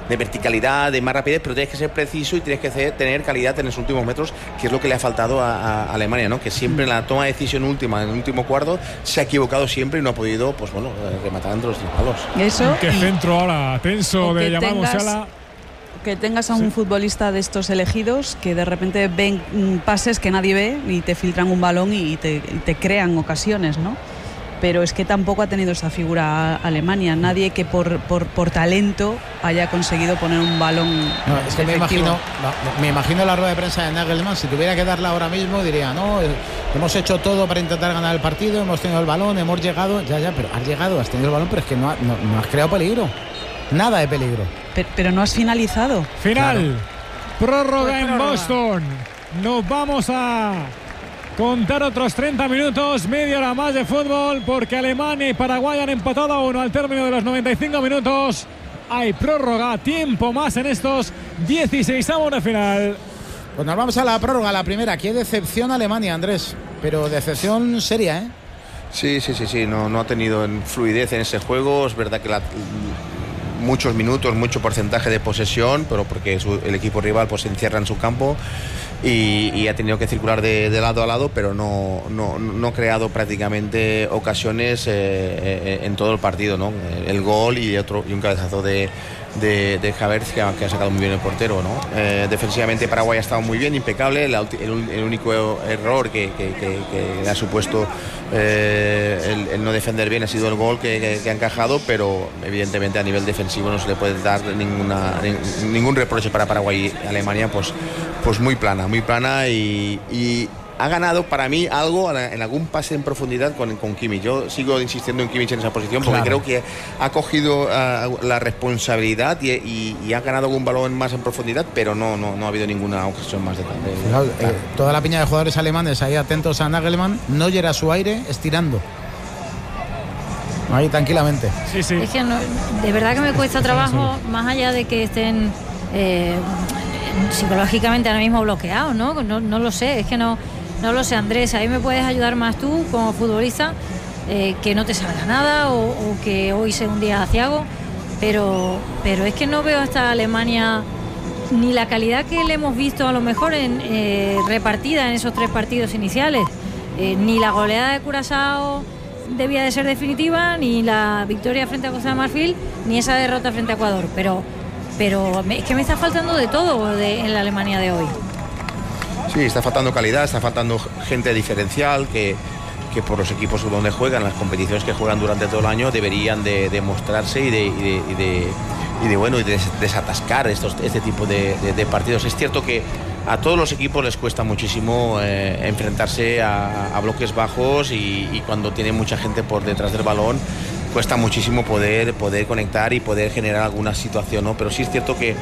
verticalidad, de más rapidez, pero tienes que ser preciso y tienes que tener calidad en los últimos metros, que es lo que le ha faltado a Alemania, ¿no? Que siempre en la toma de decisión última, en el último cuarto, se ha equivocado siempre y no ha podido, pues bueno, rematar entre los 3 palos. Eso. Qué centro ahora tenso de Jamal Musiala. Que tengas a un futbolista de estos elegidos que de repente ven pases que nadie ve y te filtran un balón y te crean ocasiones, ¿no? Pero es que tampoco ha tenido esa figura Alemania. Nadie que por talento haya conseguido poner un balón. No, es que me imagino la rueda de prensa de Nagelsmann. Si tuviera que darla ahora mismo, diría: no, hemos hecho todo para intentar ganar el partido, hemos tenido el balón, hemos llegado. Ya, pero has llegado, has tenido el balón, pero es que no has creado peligro. Nada de peligro. Pero no has finalizado. Final. Claro. Prórroga en Boston. Nos vamos a contar otros 30 minutos, media hora más de fútbol, porque Alemania y Paraguay han empatado a 1 al término de los 95 minutos. Hay prórroga, tiempo más en estos 16avos de final. Pues nos vamos a la prórroga, la primera. Qué decepción Alemania, Andrés, pero decepción seria, ¿eh? Sí, no ha tenido fluidez en ese juego. Es verdad que muchos minutos, mucho porcentaje de posesión, pero porque el equipo rival pues se encierra en su campo y ha tenido que circular de lado a lado, pero no ha creado prácticamente ocasiones en todo el partido, ¿no? El gol y un cabezazo de Havertz que ha sacado muy bien el portero, ¿no? Defensivamente Paraguay ha estado muy bien, impecable. El único error que le ha supuesto el no defender bien ha sido el gol que ha encajado, pero evidentemente a nivel defensivo no se le puede dar ningún reproche para Paraguay y Alemania, pues muy plana y ha ganado para mí algo en algún pase en profundidad con Kimmich. Yo sigo insistiendo en Kimmich en esa posición porque creo que ha cogido la responsabilidad y ha ganado algún balón más en profundidad, pero no ha habido ninguna ocasión más de toda la piña de jugadores alemanes ahí atentos a Nagelsmann. Neuer a su aire estirando ahí tranquilamente. Sí. Es que de verdad que me cuesta trabajo, más allá de que estén psicológicamente ahora mismo bloqueados, ¿no? No lo sé, es que no lo sé, Andrés. Ahí me puedes ayudar más tú como futbolista, que no te salga nada o que hoy sea un día aciago, pero es que no veo hasta Alemania ni la calidad que le hemos visto a lo mejor repartida en esos 3 partidos iniciales, ni la goleada de Curazao debía de ser definitiva, ni la victoria frente a Costa de Marfil, ni esa derrota frente a Ecuador, pero es que me está faltando de todo en la Alemania de hoy. Sí, está faltando calidad, está faltando gente diferencial que por los equipos donde juegan, las competiciones que juegan durante todo el año, deberían de demostrarse y de desatascar este tipo de partidos. Es cierto que a todos los equipos les cuesta muchísimo enfrentarse a bloques bajos y cuando tiene mucha gente por detrás del balón cuesta muchísimo poder conectar y poder generar alguna situación, ¿no? Pero sí es cierto que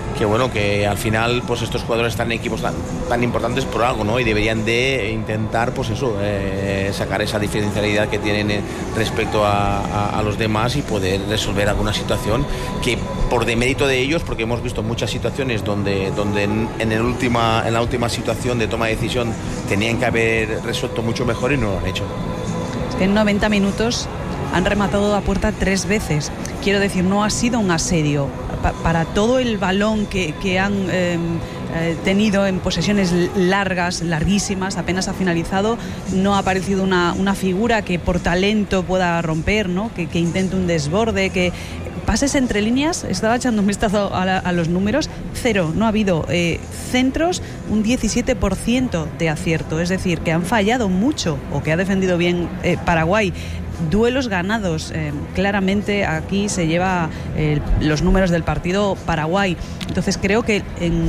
al final pues estos jugadores están en equipos tan importantes por algo, ¿no? Y deberían de intentar pues eso, sacar esa diferencialidad que tienen respecto a los demás y poder resolver alguna situación que por demérito de ellos, porque hemos visto muchas situaciones donde en la última situación de toma de decisión tenían que haber resuelto mucho mejor y no lo han hecho. Es que en 90 minutos han rematado a puerta 3 veces. Quiero decir, no ha sido un asedio. Para todo el balón que han tenido en posesiones larguísimas, apenas ha finalizado, no ha aparecido una figura que por talento pueda romper, ¿no? Que intente un desborde, que pases entre líneas. Estaba echando un vistazo a los números, 0, no ha habido centros, un 17% de acierto, es decir, que han fallado mucho o que ha defendido bien Paraguay. Duelos ganados, claramente aquí se lleva los números del partido Paraguay. Entonces creo que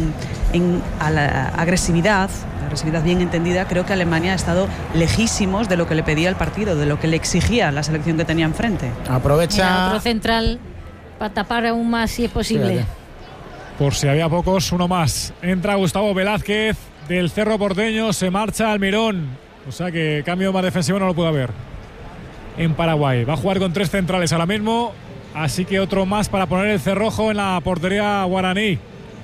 a la agresividad bien entendida, creo que Alemania ha estado lejísimos de lo que le pedía el partido, de lo que le exigía la selección que tenía enfrente. Aprovecha. Mira, otro central para tapar aún más si es posible. Fíjate. Por si había pocos, uno más. Entra Gustavo Velázquez del Cerro Porteño, se marcha Almirón. O sea que cambio más defensivo no lo puede haber en Paraguay. Va a jugar con 3 centrales ahora mismo, así que otro más para poner el cerrojo en la portería guaraní.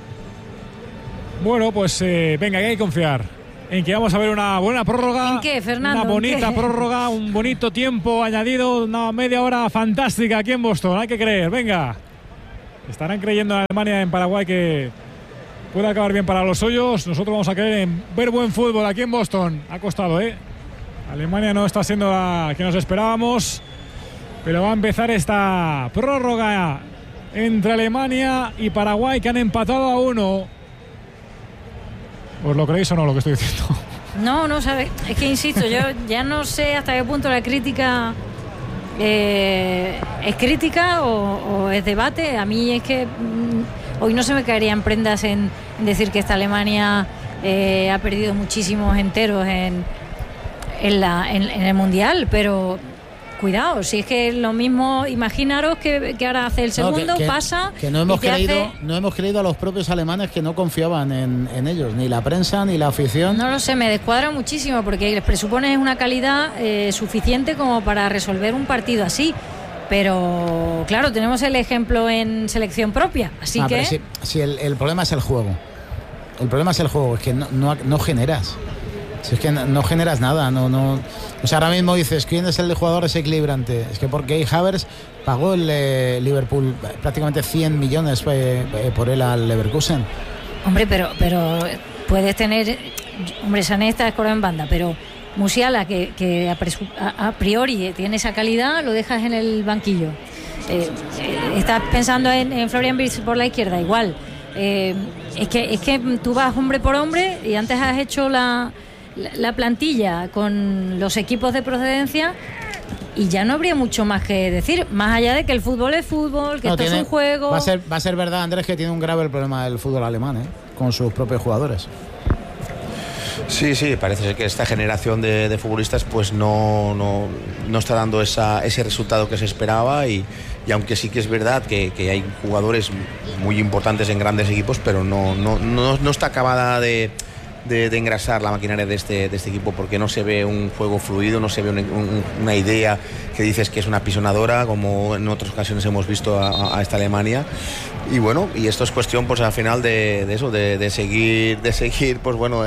Bueno, pues venga, hay que confiar en que vamos a ver una buena prórroga. ¿En qué, Fernando? Una bonita prórroga, un bonito tiempo añadido, una media hora fantástica aquí en Boston, hay que creer, venga. Estarán creyendo en Alemania, en Paraguay, que puede acabar bien para los suyos. Nosotros vamos a creer en ver buen fútbol aquí en Boston. Ha costado, Alemania no está siendo la que nos esperábamos, pero va a empezar esta prórroga entre Alemania y Paraguay, que han empatado a 1. ¿Os lo creéis o no lo que estoy diciendo? No, sabes. Es que insisto, yo ya no sé hasta qué punto la crítica es crítica o es debate. A mí es que hoy no se me caerían prendas en decir que esta Alemania ha perdido muchísimos enteros en el Mundial, pero cuidado, si es que lo mismo, imaginaros que ahora hace el segundo, pasa. Que no hemos creído a los propios alemanes, que no confiaban en ellos, ni la prensa ni la afición. No lo sé, me descuadra muchísimo, porque les presupones una calidad suficiente como para resolver un partido así. Pero claro, tenemos el ejemplo en selección propia, así que. Si el problema es el juego. El problema es el juego, es que no generas. Si es que no generas nada, no. O sea, ahora mismo dices, ¿quién es el jugador desequilibrante? Es que porque Havertz pagó el Liverpool prácticamente 100 millones por él al Leverkusen. Hombre, pero puedes tener. Hombre, Sané está escorado en banda, pero Musiala, que a priori tiene esa calidad, lo dejas en el banquillo. Estás pensando en Florian Wirtz por la izquierda, igual. Es que tú vas hombre por hombre y antes has hecho la plantilla con los equipos de procedencia y ya no habría mucho más que decir, más allá de que el fútbol es fútbol, que esto es un juego. Va a ser verdad, Andrés, que tiene un grave problema el fútbol alemán, con sus propios jugadores. Sí, parece ser que esta generación de futbolistas pues no está dando ese resultado que se esperaba y aunque sí que es verdad que hay jugadores muy importantes en grandes equipos, pero no está acabada de engrasar la maquinaria de este equipo, porque no se ve un juego fluido, no se ve una idea que dices que es una pisonadora, como en otras ocasiones hemos visto a esta Alemania. Y bueno, y esto es cuestión pues al final de seguir pues bueno,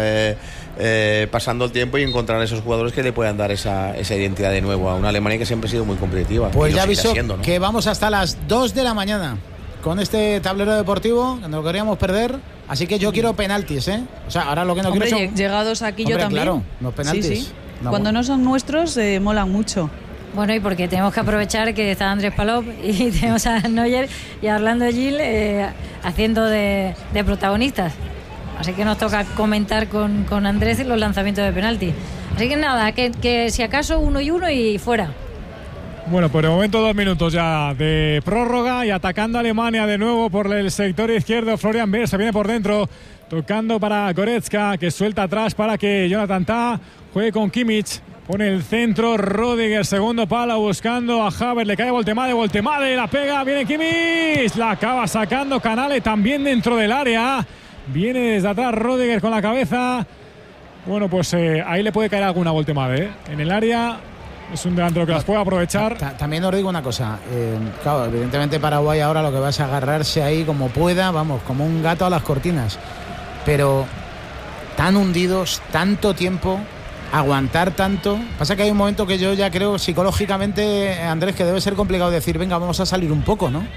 pasando el tiempo y encontrar esos jugadores que le puedan dar esa identidad de nuevo a una Alemania que siempre ha sido muy competitiva. Pues ya aviso, ¿no? Que vamos hasta las 2 de la mañana con este tablero deportivo, que no lo queríamos perder. Así que yo quiero penaltis, O sea, ahora lo que no quiero son... llegados aquí yo también. Claro, los penaltis. Sí. Cuando no son nuestros, molan mucho. Bueno, y porque tenemos que aprovechar que está Andrés Palop y tenemos a Neuer y a Orlando Gil haciendo de protagonistas. Así que nos toca comentar con Andrés los lanzamientos de penalti. Así que nada, que si acaso 1 y 1 y fuera. Bueno, por el momento 2 minutos ya de prórroga y atacando a Alemania de nuevo por el sector izquierdo. Florian Wirtz se viene por dentro, tocando para Goretzka, que suelta atrás para que Jonathan Tah juegue con Kimmich. Pone el centro, Rüdiger, segundo palo, buscando a Havertz, le cae Voltemade, la pega, viene Kimmich, la acaba sacando Canale también dentro del área. Viene desde atrás Rüdiger con la cabeza. Bueno, pues ahí le puede caer alguna Voltemade, en el área. Es un delantero que las puede aprovechar. También os digo una cosa, claro, evidentemente Paraguay ahora lo que va es agarrarse ahí como pueda, vamos, como un gato a las cortinas. Pero tan hundidos, tanto tiempo, aguantar tanto. Pasa que hay un momento que yo ya creo psicológicamente, Andrés, que debe ser complicado decir, venga, vamos a salir un poco, ¿no?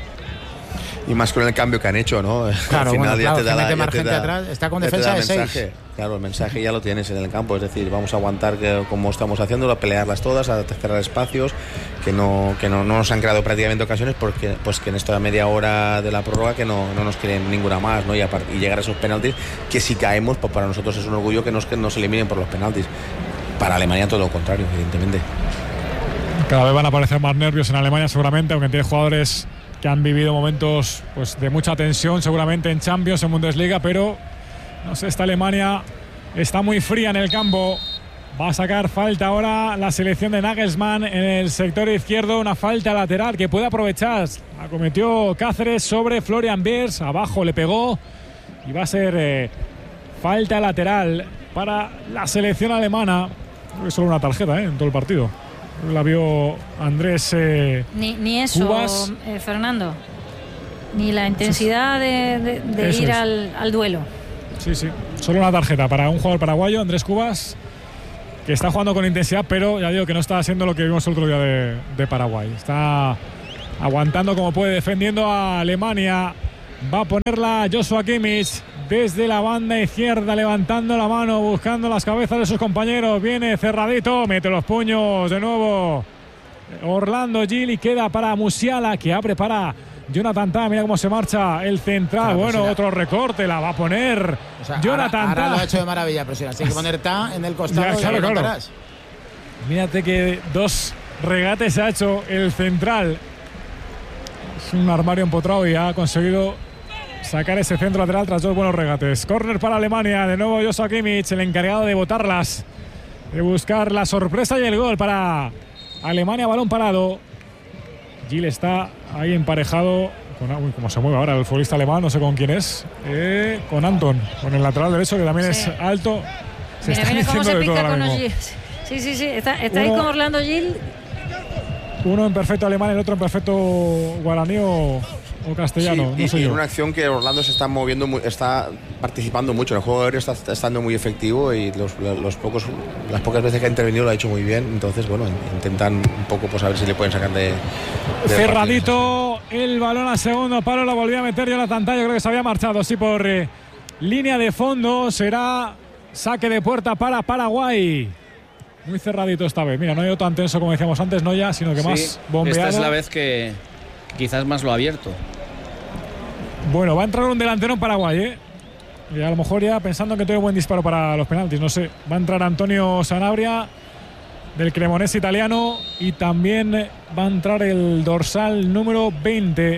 Y más con el cambio que han hecho, ¿no? Claro, al final bueno, ya te da gente más gente atrás, está con defensa de 6. Claro, el mensaje ya lo tienes en el campo, es decir, vamos a aguantar como estamos haciéndolo, a pelearlas todas, a cerrar espacios, que no nos han creado prácticamente ocasiones, porque pues que en esta media hora de la prórroga que no nos quieren ninguna más, ¿no? Y llegar a esos penaltis, que si caemos, pues para nosotros es un orgullo que nos eliminen por los penaltis. Para Alemania todo lo contrario, evidentemente. Cada vez van a aparecer más nervios en Alemania seguramente, aunque tiene jugadores que han vivido momentos pues de mucha tensión seguramente en Champions, en Bundesliga, pero no sé, esta Alemania está muy fría en el campo. Va a sacar falta ahora la selección de Nagelsmann en el sector izquierdo, una falta lateral que puede aprovechar. La cometió Cáceres sobre Florian Wirtz, abajo le pegó y va a ser falta lateral para la selección alemana. Creo que solo una tarjeta en todo el partido. La vio Andrés ni eso, Cubas. Fernando, ni la intensidad de ir al duelo. Sí, solo una tarjeta para un jugador paraguayo, Andrés Cubas, que está jugando con intensidad, pero ya digo que no está haciendo lo que vimos el otro día de Paraguay. Está aguantando como puede, defendiendo a Alemania. Va a ponerla Joshua Kimmich desde la banda izquierda, levantando la mano, buscando las cabezas de sus compañeros. Viene cerradito, mete los puños de nuevo Orlando Gil y queda para Musiala, que abre para Jonathan Tah. Mira cómo se marcha el central. Bueno, otro recorte la va a poner Jonathan Tah. Ahora lo ha hecho de maravilla, pero si hay que poner Tah en el costado, ya claro. Mírate que 2 regates ha hecho el central. Es un armario empotrado y ha conseguido sacar ese centro lateral tras 2 buenos regates. Córner para Alemania, de nuevo Joshua Kimmich, el encargado de botarlas, de buscar la sorpresa y el gol para Alemania. Balón parado. Gil está ahí emparejado con, cómo se mueve ahora el futbolista alemán, no sé con quién es, con Anton, con el lateral derecho, que también es alto. Mira cómo se pica con Gil. Sí, está ahí con Orlando Gil. Uno en perfecto alemán, el otro en perfecto guaraní o castellano, sí, no sé yo. En una acción que Orlando se está moviendo, está participando mucho. El juego aéreo está estando muy efectivo y las pocas veces que ha intervenido lo ha hecho muy bien. Entonces, bueno, intentan un poco pues a ver si le pueden sacar de cerradito el balón al segundo palo, lo volvió a meter Jonathan Tah. Yo creo que se había marchado, sí, por línea de fondo. Será saque de puerta para Paraguay. Muy cerradito esta vez. Mira, no ha ido tan tenso como decíamos antes, no ya, sino que más bombeado. Esta es la vez que quizás más lo ha abierto. Bueno, va a entrar un delantero en Paraguay, y a lo mejor ya pensando que tiene buen disparo para los penaltis, no sé. Va a entrar Antonio Sanabria del Cremonese italiano y también va a entrar el dorsal número 20,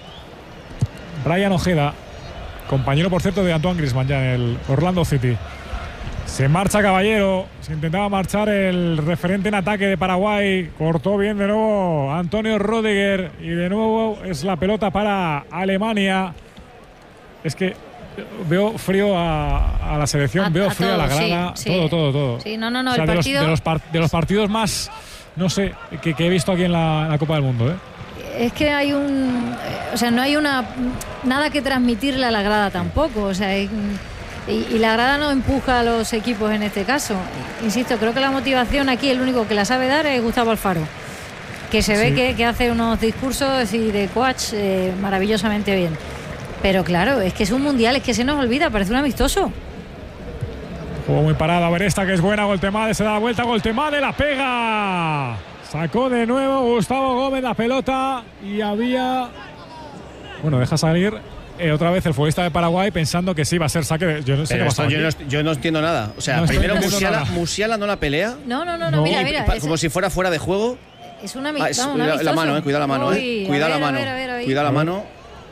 Brian Ojeda, compañero por cierto de Antoine Griezmann ya en el Orlando City. Se marcha Caballero, se intentaba marchar el referente en ataque de Paraguay, cortó bien de nuevo Antonio Rüdiger y de nuevo es la pelota para Alemania. Es que veo frío a la selección, veo frío todo, a la grada, sí. Todo. Sí, no, o sea, el partido... de los partidos más, no sé, que he visto aquí en la Copa del Mundo, Es que hay no hay nada que transmitirle a la grada tampoco, o sea, y la grada no empuja a los equipos en este caso. Insisto, creo que la motivación aquí, el único que la sabe dar es Gustavo Alfaro, que se ve que hace unos discursos y de coach maravillosamente bien. Pero claro, es que es un mundial, es que se nos olvida, parece un amistoso. Juego muy parado, a ver esta que es buena, Goltemade, se da la vuelta, Goltemade la pega. Sacó de nuevo Gustavo Gómez la pelota y había... Bueno, deja salir... otra vez el futbolista de Paraguay pensando que sí va a ser saque. Yo no sé qué pasa. Yo no entiendo nada. O sea, primero Musiala no la pelea. No, mira. Como si fuera de juego. Es una amistoso. La mano, cuidado la mano, Cuidado la mano. Cuidado la mano.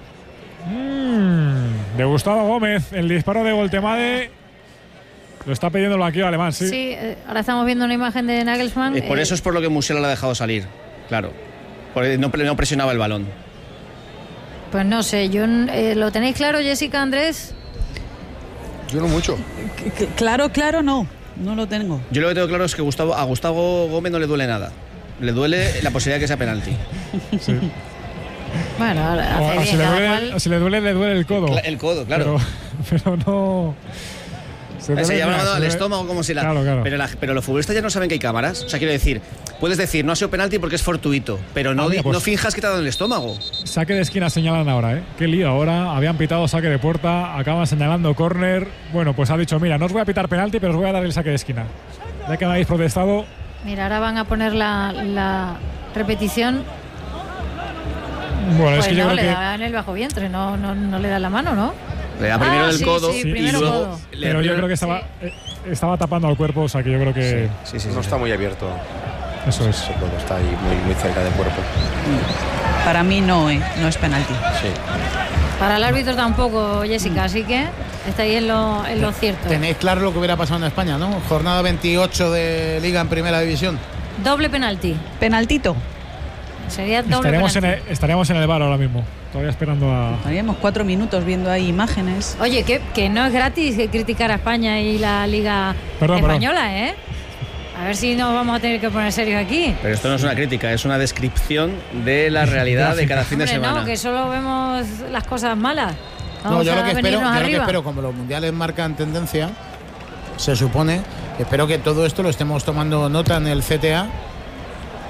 De Gustavo Gómez, el disparo de Goltemade. Lo está pidiendo el banquillo alemán, sí. Sí, ahora estamos viendo una imagen de Nagelsmann. Por eso es por lo que Musiala la ha dejado salir. Claro. Porque no presionaba el balón. Pues no sé, ¿lo tenéis claro, Jessica, Andrés? Yo no mucho. Claro, no lo tengo. Yo lo que tengo claro es que a Gustavo Gómez no le duele nada. Le duele la posibilidad de que sea penalti. Sí. Bueno, si le duele el codo. El codo, claro. Pero no... Se llama al estómago como si la... Claro. Pero los futbolistas ya no saben que hay cámaras. O sea, quiero decir, puedes decir, no ha sido penalti porque es fortuito, pero no finjas que te ha dado en el estómago. Saque de esquina señalan ahora, Qué lío ahora. Habían pitado saque de puerta, acaban señalando córner. Bueno, pues ha dicho, mira, no os voy a pitar penalti, pero os voy a dar el saque de esquina. Ya que habéis protestado. Mira, ahora van a poner la repetición. Bueno, pues es que yo creo le que... da en el bajo vientre, no le da la mano, ¿no? Le da primero el codo y luego... codo. Pero yo creo que estaba tapando al cuerpo, o sea que yo creo que... Sí, no está muy abierto. Eso es. Ese codo está ahí muy cerca del cuerpo. Para mí no es penalti. Sí. Para el árbitro tampoco, Jessica, así que está ahí en lo cierto. Tenéis claro lo que hubiera pasado en España, ¿no? Jornada 28 de Liga en Primera División. Doble penalti. Penaltito. Sería doble penalti. Estaríamos en el VAR ahora mismo. Todavía esperando a... Estaríamos 4 minutos viendo ahí imágenes. Oye, que no es gratis criticar a España y la Liga Española, A ver si nos vamos a tener que poner serios aquí. Pero esto no es una crítica, es una descripción de la realidad de cada fin de semana. No, que solo vemos las cosas malas. Yo lo que espero, como los mundiales marcan tendencia, se supone, espero que todo esto lo estemos tomando nota en el CTA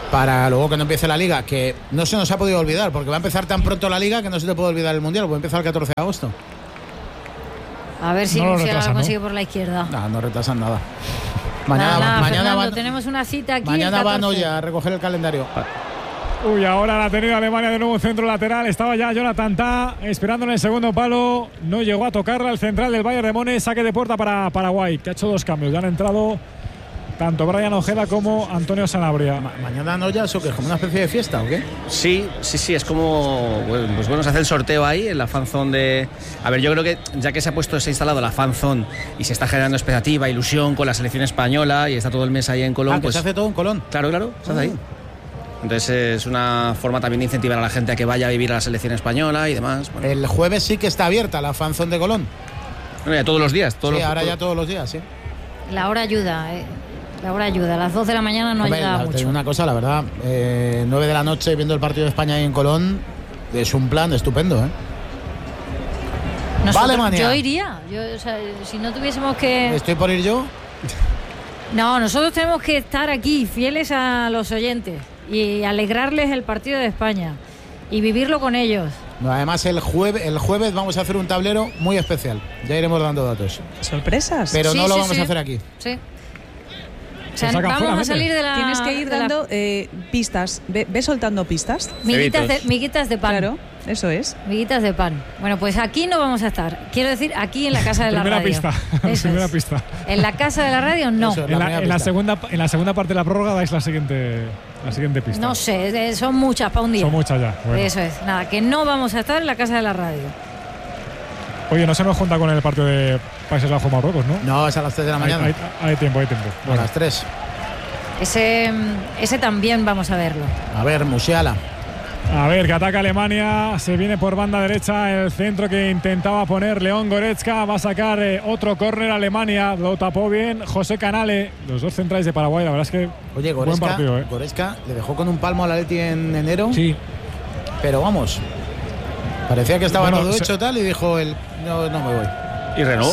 para luego que no empiece la Liga, que no se nos ha podido olvidar, porque va a empezar tan pronto la Liga que no se te puede olvidar el Mundial, puede empezar el 14 de agosto. A ver si No lo se retrasan, lo consigue ¿no? por la izquierda. No retrasan nada. Nada, Mañana Fernando, van, tenemos una cita aquí. mañana el van 14. hoy a recoger el calendario. Uy, ahora la ha tenido Alemania de nuevo, centro lateral. Estaba ya Jonathan Tah esperando en el segundo palo. No llegó a tocarla el central del Bayern de Múnich. Saque de puerta para Paraguay, que ha hecho 2 cambios. Ya han entrado tanto Brian Ojeda como Antonio Sanabria. Mañana no ya, ¿eso que es como una especie de fiesta o qué? Sí, es como, pues bueno, se hace el sorteo ahí en la fanzone de... A ver, yo creo que ya que se ha instalado la fanzone y se está generando expectativa, ilusión con la selección española y está todo el mes ahí en Colón, Que pues... se hace todo en Colón. Claro, se hace ahí. Entonces es una forma también de incentivar a la gente a que vaya a vivir a la selección española y demás. Bueno, El jueves sí que está abierta la fanzone de Colón. ya todos los días. Ya todos los días, sí. La hora ayuda, La hora ayuda. A las 2 de la mañana no ayuda Te mucho. digo una cosa, la verdad, 9 de la noche viendo el partido de España ahí en Colón, es un plan estupendo, ¿eh? Nosotros- Alemania. Yo iría. O sea, si no tuviésemos que... Estoy por ir yo. No, nosotros tenemos que estar aquí, fieles a los oyentes y alegrarles el partido de España y vivirlo con ellos. No, además el jueves vamos a hacer un tablero muy especial. Ya iremos dando datos. Sorpresas. Pero Sí, no lo sí, vamos sí. a hacer aquí. Sí. O sea, Se sacan vamos fuera, a vete. salir de la... Tienes que ir de la- dando pistas. Ve soltando pistas. miguitas de pan. Claro, eso es. Miguitas de pan. Bueno, pues aquí no vamos a estar. Quiero decir, aquí en la casa de la Primera radio. pista. Eso Primera es. pista. En la casa de la radio, no. Eso es. En primera la pista. segunda parte de la prórroga dais la siguiente pista. No sé, son muchas para un día. Son muchas ya. Bueno. Eso es. Nada, que no vamos a estar en la casa de la radio. Oye, no se nos junta con el partido de Países Bajos-Marruecos, ¿no? No, es a las 3 de la mañana. Hay tiempo. A Bueno. las 3. Ese también vamos a verlo. A ver, Musiala. A ver, que ataca Alemania, se viene por banda derecha el centro que intentaba poner León Goretzka, va a sacar otro córner Alemania, lo tapó bien José Canale, los dos centrales de Paraguay, la verdad es que Oye, buen partido, ¿eh? Goretzka le dejó con un palmo al Atleti en enero, Sí, pero vamos, parecía que estaba Bueno, todo se- hecho tal y dijo él, no me voy. Y renovó.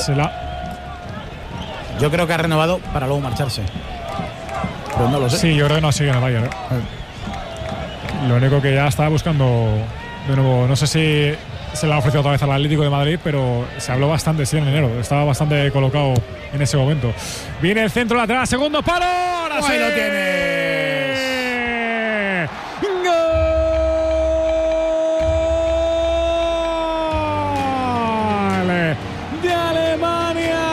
Yo creo que ha renovado para luego marcharse. Pero no lo sé. sí, yo creo que no sigue en el Bayern. Lo único que ya estaba buscando de nuevo, no sé si se le ha ofrecido otra vez al Atlético de Madrid, pero se habló bastante, sí, en enero, estaba bastante colocado en ese momento. Viene el centro lateral, segundo palo, ahora Ahí sí lo tienes. ¡Gol de Alemania!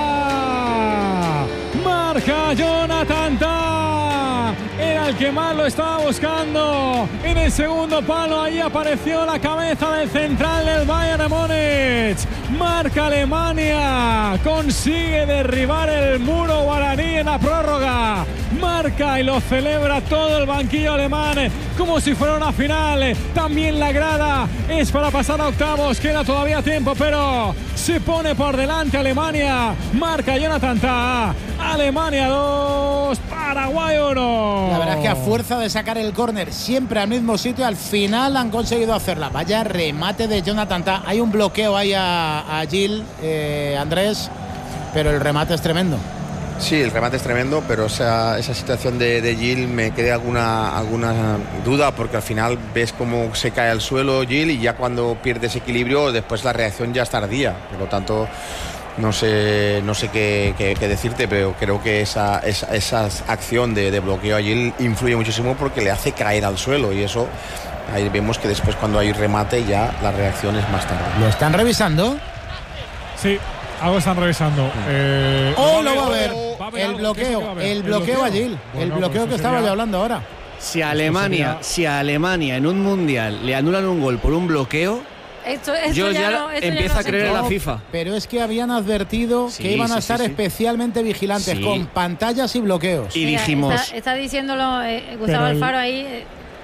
Marca Jonathan Tah. Era el que más lo estaba buscando. En el segundo palo ahí apareció la cabeza del central del Bayern de Múnich. Marca Alemania. Consigue derribar el muro guaraní en la prórroga. Marca y lo celebra todo el banquillo alemán como si fuera una final. También la grada es para pasar a octavos. Queda todavía tiempo, pero se pone por delante Alemania. Marca Jonathan Tah. Alemania 2, Paraguay 1. La verdad es que a fuerza de sacar el córner siempre al mismo sitio, al final han conseguido hacerla. Vaya remate de Jonathan Tah. Hay un bloqueo ahí a Gil, Andrés, pero el remate es tremendo. Sí, el remate es tremendo, pero esa situación de Gil me crea alguna duda, porque al final ves cómo se cae al suelo Gil y ya cuando pierdes equilibrio después la reacción ya es tardía. Por lo tanto, no sé qué decirte, pero creo que esa acción de bloqueo a Gil influye muchísimo porque le hace caer al suelo, y eso ahí vemos que después cuando hay remate ya la reacción es más tarde. ¿Lo están revisando? Sí, algo están revisando. Lo va a ver. Va a haber El algo, bloqueo, ¿qué es lo que va a haber? el bloqueo a Gil. Bueno, El bloqueo pues que eso estaba sería- yo hablando ahora. Si a Alemania en un mundial le anulan un gol por un bloqueo, Esto yo ya no, esto empiezo no a se creer en la entiende. FIFA. Pero es que habían advertido Sí, que iban a sí, estar sí. especialmente vigilantes Sí. con pantallas y bloqueos. Y Mira, dijimos, está diciéndolo Gustavo Pero Alfaro ahí.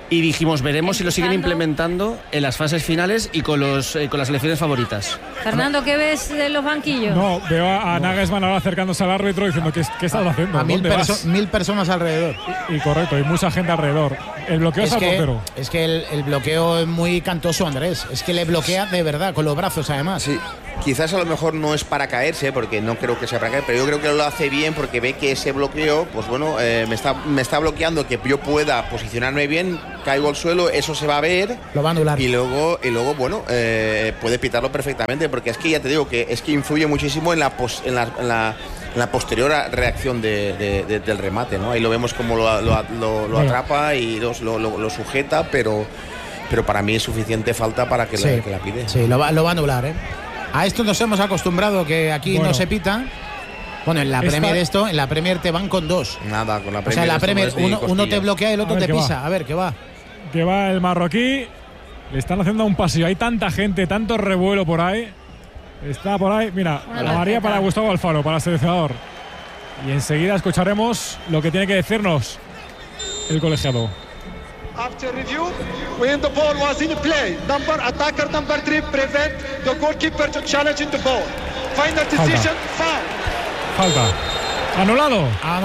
y dijimos, veremos si lo siguen Empezando. implementando en las fases finales y con las selecciones favoritas. Fernando, ¿qué ves de los banquillos? No, veo a Nagelsmann ahora acercándose al árbitro diciendo ¿qué estás haciendo? A ¿Dónde vas? 1000 personas alrededor. Y correcto, hay mucha gente alrededor. El bloqueo es al portero. Es que el bloqueo es muy cantoso, Andrés. Es que le bloquea de verdad, con los brazos además. Sí, quizás a lo mejor no es para caerse, porque no creo que sea para caer, pero yo creo que lo hace bien porque ve que ese bloqueo, pues bueno, me está bloqueando que yo pueda posicionarme bien, caigo al suelo, eso se va a ver. Lo va a anular. Y luego bueno, puede pitarlo perfectamente, porque es que ya te digo que es que influye muchísimo en la posterior reacción del remate, ¿no? Ahí lo vemos como lo atrapa y lo sujeta, pero para mí es suficiente falta para que la pide. Sí, lo va a anular, ¿eh? A esto nos hemos acostumbrado, que aquí no se pita. Bueno, en la Premier te van con 2. Nada, con la Premier. O sea, en la Premier uno te bloquea y el otro te pisa. Va. A ver, ¿qué va? Que va el marroquí. Le están haciendo un pasillo. Hay tanta gente, tanto revuelo por ahí. Está por ahí. Mira, la María para Gustavo Alfaro, para el seleccionador. Y enseguida escucharemos lo que tiene que decirnos el colegiado. After review, when the ball was in play, attacker number 3 prevent the goalkeeper to challenge the ball. Final decision, foul. Falta. Anulado.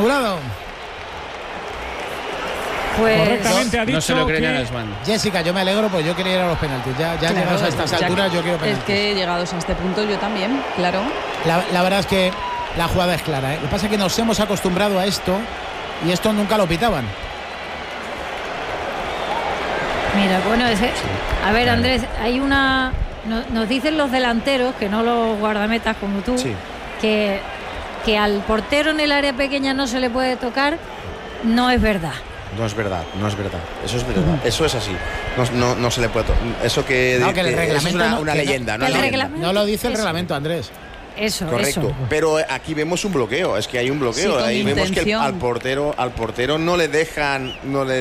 Pues Correctamente ha dicho no se lo cree que Nagelsmann. Jessica, yo me alegro, pues yo quería ir a los penaltis. Ya Claro, llegados a estas alturas, yo quiero Es penaltis. que llegados a este punto yo también, claro. La verdad es que la jugada es clara, ¿eh? Lo que pasa es que nos hemos acostumbrado a esto y esto nunca lo pitaban. mira, bueno, a ver, Andrés, hay una... Nos dicen los delanteros, que no los guardametas como tú, Sí. que al portero en el área pequeña no se le puede tocar. No es verdad. No es verdad. Eso es verdad. Eso es así. No se le puede eso que No, que el eso es reglamento una leyenda, ¿no? el Leyenda. reglamento- No lo dice el Eso. reglamento, Andrés. Eso, Correcto, eso. pero aquí vemos un bloqueo, es que hay un bloqueo, Sí, con ahí vemos que intención. al portero no le dejan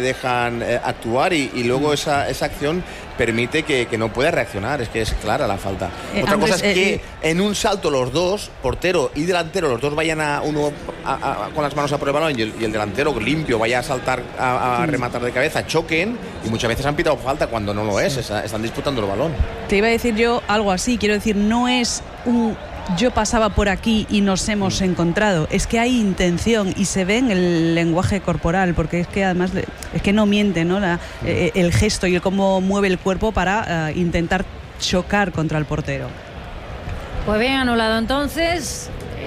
actuar y luego esa acción permite que no pueda reaccionar, es que es clara la falta. Otra Andrés, cosa es que en un salto los dos, portero y delantero, los dos vayan con las manos a por el balón y el delantero limpio vaya a saltar a rematar de cabeza, choquen y muchas veces han pitado falta cuando no lo es, están disputando el balón. Te iba a decir yo algo así, quiero decir, no es un yo pasaba por aquí y nos hemos encontrado, es que hay intención y se ve en el lenguaje corporal, porque es que además es que no miente, ¿no? El gesto y el cómo mueve el cuerpo para intentar chocar contra el portero. Pues bien anulado entonces,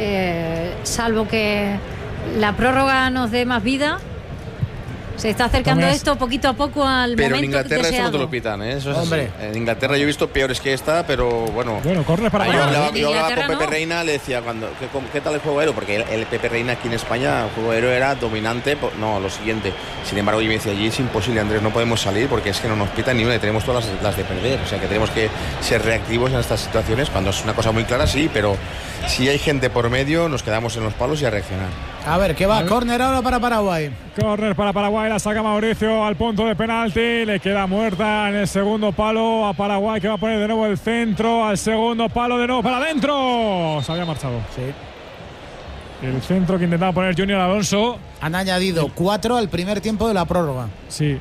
salvo que la prórroga nos dé más vida. Se está acercando Tomás. esto poquito a poco al Pero en momento Inglaterra esto no te deseado. lo pitan, ¿eh? Eso es Hombre. así. En Inglaterra yo he visto peores que esta, pero bueno. Bueno, córner para Yo Paraguay. hablaba, en yo hablaba Inglaterra con Pepe no. Reina, le decía ¿qué tal el juego aéreo? Porque el Pepe Reina aquí en España, el juego aéreo era dominante. No, lo siguiente. Sin embargo, yo me decía, allí es imposible, Andrés, no podemos salir porque es que no nos pitan ni una y tenemos todas las de perder. O sea que tenemos que ser reactivos en estas situaciones. Cuando es una cosa muy clara, sí, pero si hay gente por medio, nos quedamos en los palos y a reaccionar. A ver, ¿qué va? Córner ahora para Paraguay. Córner para Paraguay, la saca Mauricio al punto de penalti, le queda muerta en el segundo palo a Paraguay, que va a poner de nuevo el centro al segundo palo, de nuevo para adentro. Se había marchado. Sí. El centro que intentaba poner Junior Alonso. Han añadido 4 al primer tiempo de la prórroga. Sí.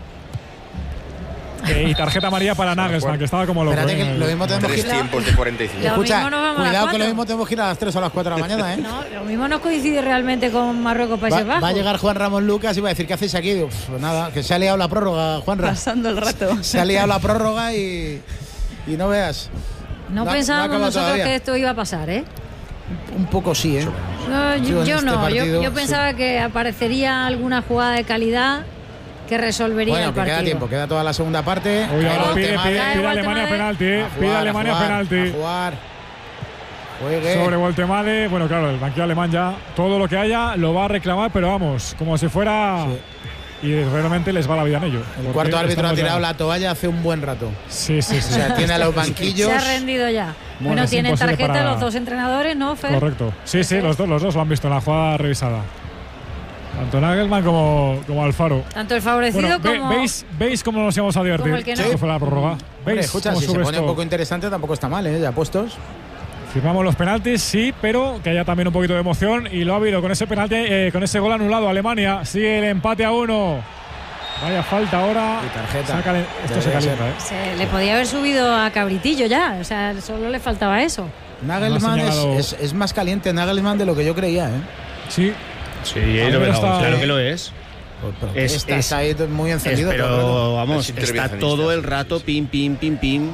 Y tarjeta amarilla para Nagelsmann, que estaba como loco. Espérate que lo mismo tenemos que 3 ir. tiempos de 45. Lo Escucha, mismo nos vamos a las cuidado que lo 4. mismo tenemos que ir a las 3 o a las 4 de la mañana, ¿eh? No, lo mismo no coincide realmente con Marruecos-Países Bajos. Va a llegar Juan Ramón Lucas y va a decir, ¿qué hacéis aquí? Digo, pues nada, que se ha liado la prórroga, Juanra. Pasando el rato. Se ha liado la prórroga y no veas. No No ha pensábamos acabado nosotros todavía. que esto iba a pasar, ¿eh? Un poco sí, ¿eh? No, Yo yo en no. este partido, Yo pensaba que aparecería alguna jugada de calidad que resolvería Bueno, el que partido. queda tiempo, queda toda la segunda parte. Uy, ahora Pero pide Guatemala- Alemania penalti, A jugar, pide a Alemania jugar, penalti. A jugar. Juegue. Sobre Voltemade, bueno, claro, el banquillo alemán ya todo lo que haya lo va a reclamar, pero vamos, como si fuera. Y realmente les va la vida en ello. El cuarto árbitro ha tirado la toalla hace un buen rato. Sí, sí, sí. O sea, tiene a los banquillos. Se ha rendido ya. Bueno, es tienen imposible tarjeta para- los dos entrenadores, ¿no, Fer? Correcto. Sí, sí, los dos lo han visto en la jugada revisada. Tanto Nagelsmann como Alfaro. Tanto el favorecido Bueno, como... ¿veis cómo nos íbamos a divertir? Como el que no. Esto fue la prórroga. Hombre, ¿Veis escucha, cómo si se sube pone esto? un poco interesante tampoco está mal, ¿eh? Ya puestos. Firmamos los penaltis, sí, pero que haya también un poquito de emoción y lo ha habido con ese penalti, con ese gol anulado. Alemania sigue el empate a 1 Vaya falta ahora. Y tarjeta. Esto se calienta, ¿eh? Se le podía haber subido a Cabritillo ya. O sea, solo le faltaba eso. Nagelsmann es más caliente Nagelsmann de lo que yo creía, ¿eh? Sí. Sí, claro que lo es. Estás ahí muy encendido. Pero vamos, está todo el rato pim, pim, pim, pim.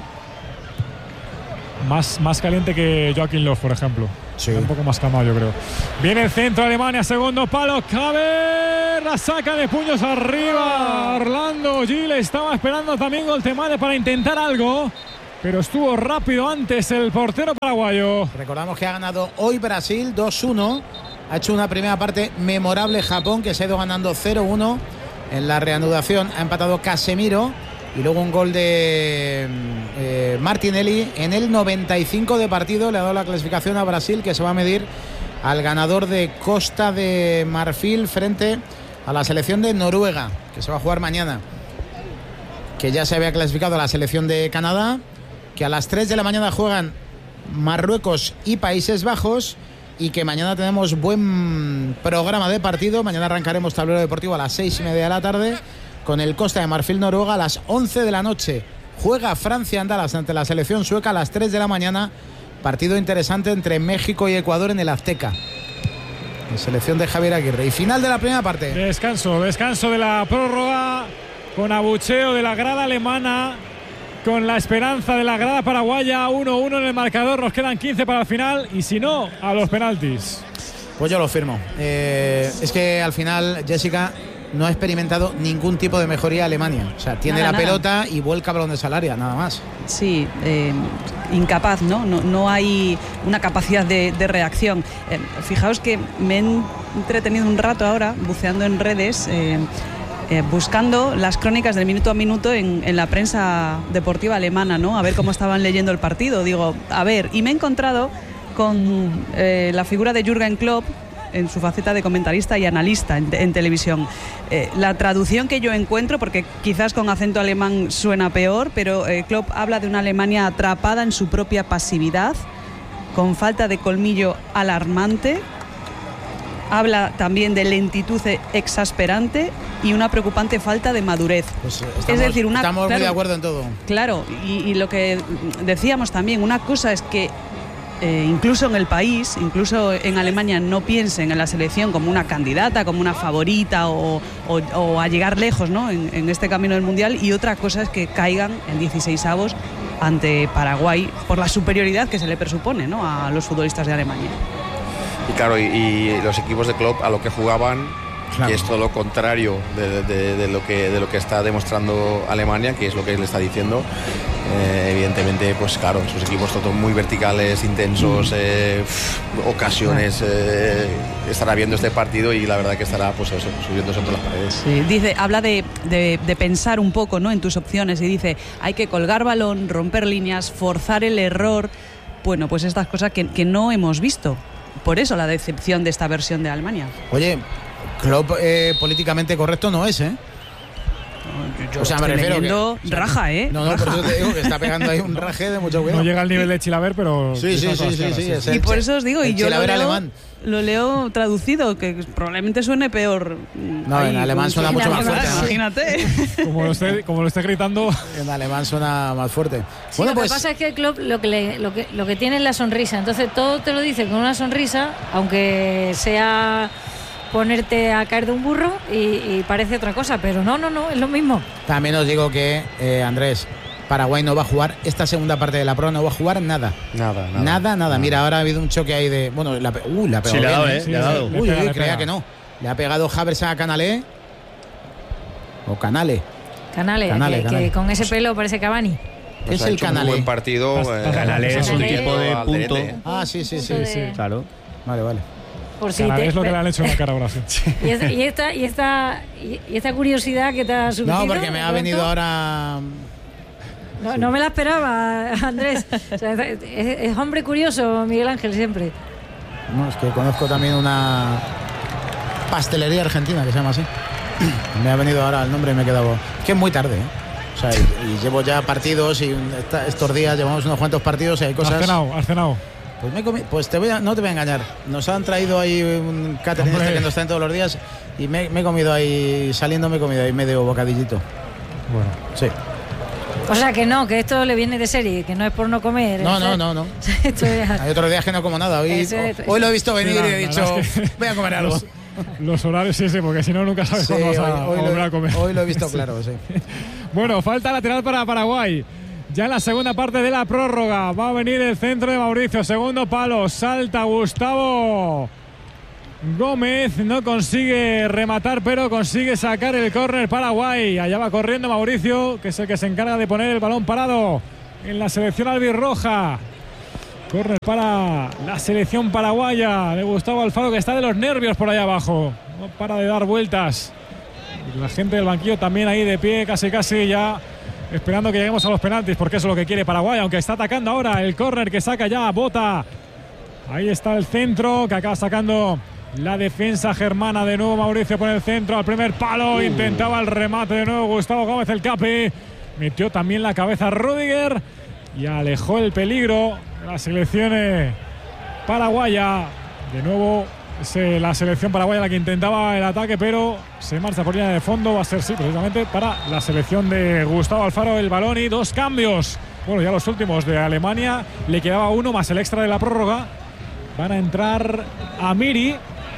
Más caliente que Joachim Löw, por ejemplo. Sí. Un poco más calmado, yo creo. Viene el centro de Alemania, segundo palo. Cabe, la saca de puños arriba. Orlando Gil estaba esperando también Goltemade para intentar algo, pero estuvo rápido antes el portero paraguayo. Recordamos que ha ganado hoy Brasil 2-1. Ha hecho una primera parte memorable Japón, que se ha ido ganando 0-1. En la reanudación ha empatado Casemiro. Y luego un gol de Martinelli en el 95 de partido. Le ha dado la clasificación a Brasil, que se va a medir al ganador de Costa de Marfil frente a la selección de Noruega, que se va a jugar mañana. Que ya se había clasificado a la selección de Canadá, que a las 3 de la mañana juegan Marruecos y Países Bajos, y que mañana tenemos buen programa de partido. Mañana arrancaremos tablero deportivo a las 6:30 de la tarde con el Costa de Marfil Noruega. A las 11 de la noche juega Francia Andalas ante la selección sueca. A las 3 de la mañana partido interesante entre México y Ecuador en el Azteca, la selección de Javier Aguirre. Y final de la primera parte. Descanso de la prórroga, con abucheo de la grada alemana, con la esperanza de la grada paraguaya. 1-1 en el marcador, nos quedan 15 para el final, y si no, a los penaltis. Pues yo lo firmo. Es que al final, Jessica, no ha experimentado ningún tipo de mejoría Alemania. O sea, tiene la pelota y vuelca balones al área, nada más. Sí, incapaz, ¿no? No hay una capacidad de reacción. Fijaos que me he entretenido un rato ahora buceando en redes, buscando las crónicas del minuto a minuto en la prensa deportiva alemana, ¿no? A ver cómo estaban leyendo el partido. Digo, a ver, y me he encontrado con la figura de Jürgen Klopp en su faceta de comentarista y analista en televisión. La traducción que yo encuentro, porque quizás con acento alemán suena peor, pero Klopp habla de una Alemania atrapada en su propia pasividad, con falta de colmillo alarmante. Habla también de lentitud exasperante y una preocupante falta de madurez. Pues estamos muy de acuerdo en todo. Claro, y lo que decíamos también, una cosa es que incluso en el país, incluso en Alemania, no piensen en la selección como una candidata, como una favorita o a llegar lejos, ¿no? en este camino del Mundial, y otra cosa es que caigan en 16avos ante Paraguay por la superioridad que se le presupone, ¿no? a los futbolistas de Alemania. Y claro, y los equipos de Klopp a lo que jugaban, claro, que es todo lo contrario de lo que está demostrando Alemania, que es lo que él está diciendo. Evidentemente, pues claro, sus equipos todos muy verticales, intensos, ocasiones. Estará viendo este partido y la verdad que estará, pues eso, subiéndose entre las paredes. Sí, dice, habla de pensar un poco, ¿no? en tus opciones, y dice, hay que colgar balón, romper líneas, forzar el error. Bueno, pues estas cosas que no hemos visto. Por eso la decepción de esta versión de Alemania. Oye, Klopp políticamente correcto no es, ¿eh? O sea, me refiero que raja, ¿eh? No, por eso te digo que está pegando ahí un raje de mucho cuidado. No llega al nivel de Chilaver, pero sí. Y por eso os digo, y yo lo leo traducido, que probablemente suene peor. No, en alemán suena mucho más fuerte. Imagínate. Como lo esté gritando. En alemán suena más fuerte. Sí, bueno, lo que pasa es que el Klopp lo que tiene es la sonrisa. Entonces todo te lo dice con una sonrisa, aunque sea ponerte a caer de un burro y parece otra cosa, pero no, es lo mismo. También os digo que, Andrés, Paraguay no va a jugar esta segunda parte de la prueba, no va a jugar nada. Nada. Mira, ahora ha habido un choque ahí de... Bueno, la ha pegado sí, bien, le ha dado. Uy, creía que no. Le ha pegado Havertz a Canale. O Canale. Canale. Que con ese pelo parece Cavani. Pues es el Canale. Un buen partido. Canale es un tipo de punto. Sí. Claro. Vale. Por si es lo que le han hecho en la cara ahora. Sí. Y esta curiosidad que te ha surgido. No, porque me ha venido ahora... No me la esperaba, Andrés. O sea, es hombre curioso, Miguel Ángel, siempre. No, es que conozco también una pastelería argentina que se llama así. Me ha venido ahora el nombre y me he quedado... Es que es muy tarde, ¿eh? O sea, y llevo ya partidos y estos días llevamos unos cuantos partidos y hay cosas... ¿Has cenado? Pues no te voy a engañar. Nos han traído ahí un catering que nos traen todos los días y me he comido ahí, me he comido ahí medio bocadillito. Bueno. Sí. O sea que no, que esto le viene de serie, que no es por no comer. No. Hay otros días que no como nada. Hoy lo he visto venir y he dicho, voy a comer algo. Los horarios sí, porque si no nunca sabes cuándo vas a volver a comer. Hoy lo he visto claro, sí. Bueno, falta lateral para Paraguay. Ya en la segunda parte de la prórroga va a venir el centro de Mauricio. Segundo palo, salta Gustavo Gómez. No consigue rematar, pero consigue sacar el córner Paraguay. Allá va corriendo Mauricio, que es el que se encarga de poner el balón parado en la selección albirroja. Córner para la selección paraguaya de Gustavo Alfaro, que está de los nervios por allá abajo. No para de dar vueltas. Y la gente del banquillo también ahí de pie, casi ya esperando que lleguemos a los penaltis, porque eso es lo que quiere Paraguay, aunque está atacando ahora el córner que saca ya Bota. Ahí está el centro que acaba sacando la defensa germana. De nuevo Mauricio pone el centro al primer palo. Intentaba el remate de nuevo Gustavo Gómez, el capi. Metió también la cabeza Rüdiger y alejó el peligro de la selección paraguaya. De nuevo la selección paraguaya la que intentaba el ataque, pero se marcha por línea de fondo. Va a ser precisamente para la selección de Gustavo Alfaro el balón y 2 cambios. Bueno, ya los últimos de Alemania, le quedaba uno más el extra de la prórroga. Van a entrar Amiri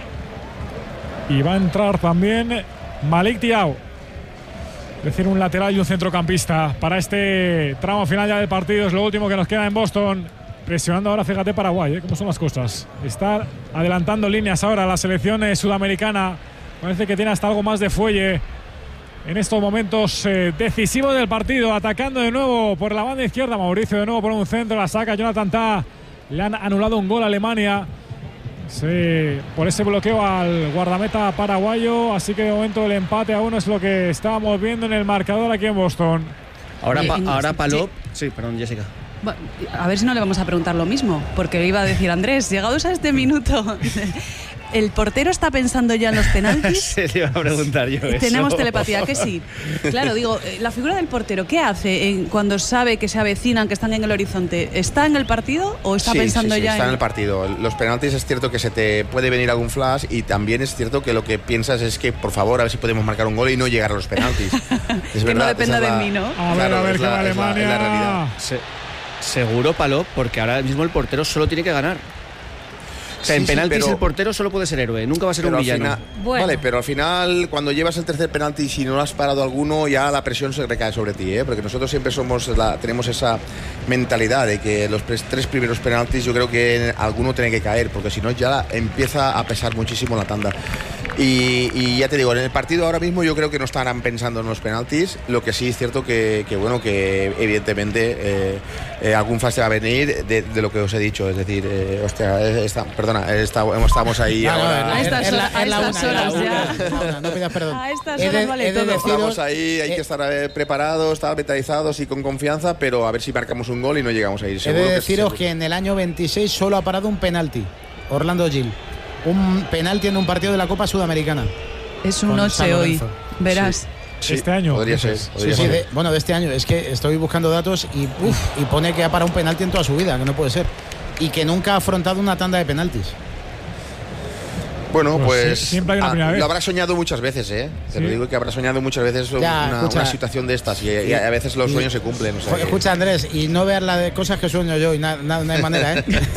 y va a entrar también Malik Thiaw. Es decir, un lateral y un centrocampista para este tramo final ya del partido. Es lo último que nos queda en Boston. Presionando ahora, fíjate, Paraguay, cómo son las cosas. Está adelantando líneas ahora la selección sudamericana. Parece que tiene hasta algo más de fuelle en estos momentos decisivos del partido. Atacando de nuevo por la banda izquierda. Mauricio de nuevo por un centro. La saca Jonathan Tah. Le han anulado un gol a Alemania por ese bloqueo al guardameta paraguayo. Así que de momento el empate a 1 es lo que estábamos viendo en el marcador aquí en Boston. Ahora Palop. Sí, perdón, Jessica. A ver si no le vamos a preguntar lo mismo, porque iba a decir Andrés, llegados a este minuto, ¿el portero está pensando ya en los penaltis? Se le iba a preguntar yo eso. Tenemos telepatía, que sí. Claro, digo, la figura del portero, ¿qué hace cuando sabe que se avecinan, que están en el horizonte? ¿Está en el partido o está pensando ya está en el partido? Los penaltis es cierto que se te puede venir algún flash y también es cierto que lo que piensas es que, por favor, a ver si podemos marcar un gol y no llegar a los penaltis. Es que verdad, no dependa de mí, ¿no? A ver qué va Alemania. Es la realidad. Seguro, Palop, porque ahora mismo el portero solo tiene que ganar. O sea, en penaltis el portero solo puede ser héroe, nunca va a ser un villano. Vale, pero al final, cuando llevas el tercer penalti y si no has parado alguno, ya la presión se recae sobre ti, porque nosotros siempre tenemos esa mentalidad de que los 3 primeros penaltis yo creo que alguno tiene que caer, porque si no ya empieza a pesar muchísimo la tanda. Y ya te digo, en el partido ahora mismo yo creo que no estarán pensando en los penaltis. Lo que sí es cierto que evidentemente algún flash va a venir de lo que os he dicho. Es decir, estamos ahí ahora. A estas horas ya. No pidas perdón. A estas horas vale todo. Estamos ahí, hay que estar preparados, estar mentalizados y con confianza, pero a ver si marcamos un gol y no llegamos a ir. He de deciros que en el año 26 solo ha parado un penalti. Orlando Gil. Un penalti en un partido de la Copa Sudamericana. Es un noche hoy, verás. Sí, este año. Podría ser. De este año. Es que estoy buscando datos y pone que ha parado un penalti en toda su vida, que no puede ser. Y que nunca ha afrontado una tanda de penaltis. Bueno, pues siempre hay una primera vez. Lo habrá soñado muchas veces, Te lo digo que habrá soñado muchas veces una situación de estas y a veces los sueños se cumplen. O sea, escucha, Andrés, y no veas la de cosas que sueño yo y no hay manera,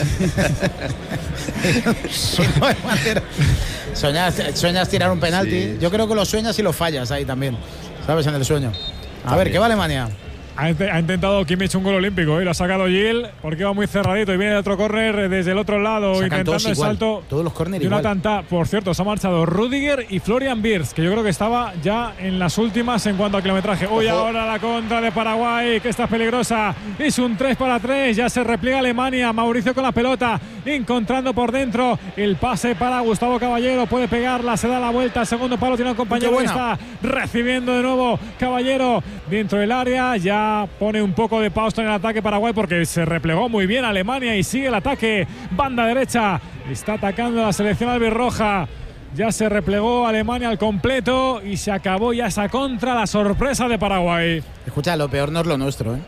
no hay manera. Soñas tirar un penalti. Sí. Yo creo que lo sueñas y lo fallas ahí también, ¿sabes? En el sueño. A ver, ¿qué va Alemania? Ha intentado Kimmich un gol olímpico y lo ha sacado Gil porque va muy cerradito y viene de otro córner desde el otro lado intentando el salto. Todos los córneres igual. Por cierto, se ha marchado Rüdiger y Florian Wirtz, que yo creo que estaba ya en las últimas en cuanto a kilometraje. Hoy ahora la contra de Paraguay, que está peligrosa. Es un 3-3, ya se repliega Alemania. Mauricio con la pelota, encontrando por dentro el pase para Gustavo Caballero. Puede pegarla, se da la vuelta. El segundo palo tiene un compañero que está recibiendo de nuevo Caballero dentro del área. Ya pone un poco de pausa en el ataque Paraguay porque se replegó muy bien Alemania y sigue el ataque. Banda derecha, está atacando la selección albirroja. Ya se replegó Alemania al completo y se acabó ya esa contra, la sorpresa de Paraguay. Escucha, lo peor no es lo nuestro,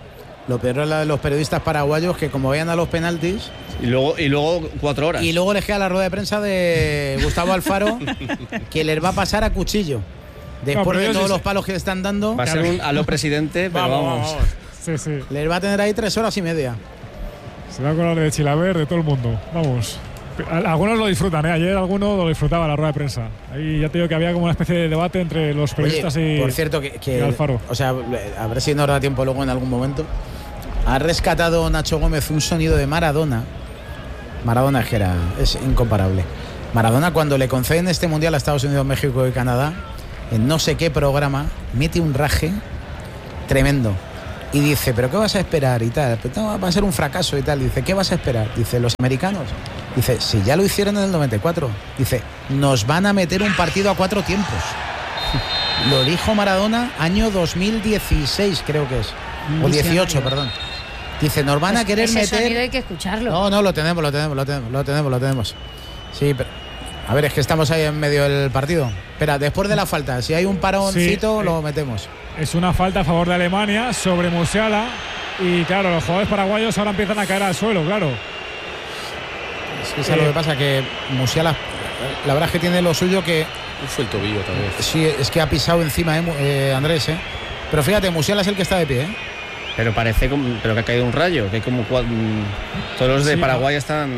Lo peor es la de los periodistas paraguayos, que como vayan a los penaltis... Y luego 4 horas. Y luego les queda la rueda de prensa de Gustavo Alfaro, que les va a pasar a cuchillo. Después de todos los palos que le están dando... Va a ser un aló presidente, pero vamos. Sí. Les va a tener ahí 3 horas y media. Se va a acordar de Chilaver, de todo el mundo. Vamos. Algunos lo disfrutan, ¿eh? Ayer alguno lo disfrutaba la rueda de prensa. Ahí ya te digo que había como una especie de debate entre los periodistas. Oye, y por cierto, que Alfaro. O sea, a ver si nos da tiempo luego en algún momento. Ha rescatado Nacho Gómez un sonido de Maradona. Maradona es incomparable. Maradona, cuando le conceden este mundial a Estados Unidos, México y Canadá, en no sé qué programa, mete un raje tremendo. Y dice, ¿pero qué vas a esperar? Y tal, pues no, va a ser un fracaso y tal. Dice, ¿qué vas a esperar? Dice, los americanos. Dice, si ya lo hicieron en el 94. Dice, nos van a meter un partido a 4 tiempos. Lo dijo Maradona año 2016, creo que es. O 18, perdón. Dice, nos van a querer ese meter... sonido hay que escucharlo. No, lo tenemos. Sí, pero... A ver, es que estamos ahí en medio del partido. Espera, después de la falta, si hay un paroncito, lo metemos. Es una falta a favor de Alemania sobre Musiala. Y claro, los jugadores paraguayos ahora empiezan a caer al suelo, claro. Es que es lo que pasa, que Musiala, la verdad es que tiene lo suyo, que... Fue el tobillo tal vez. Sí, es que ha pisado encima, Andrés, ¿eh? Pero fíjate, Musiala es el que está de pie, ¿eh? Pero parece pero que ha caído un rayo, que hay como todos los de Paraguay están...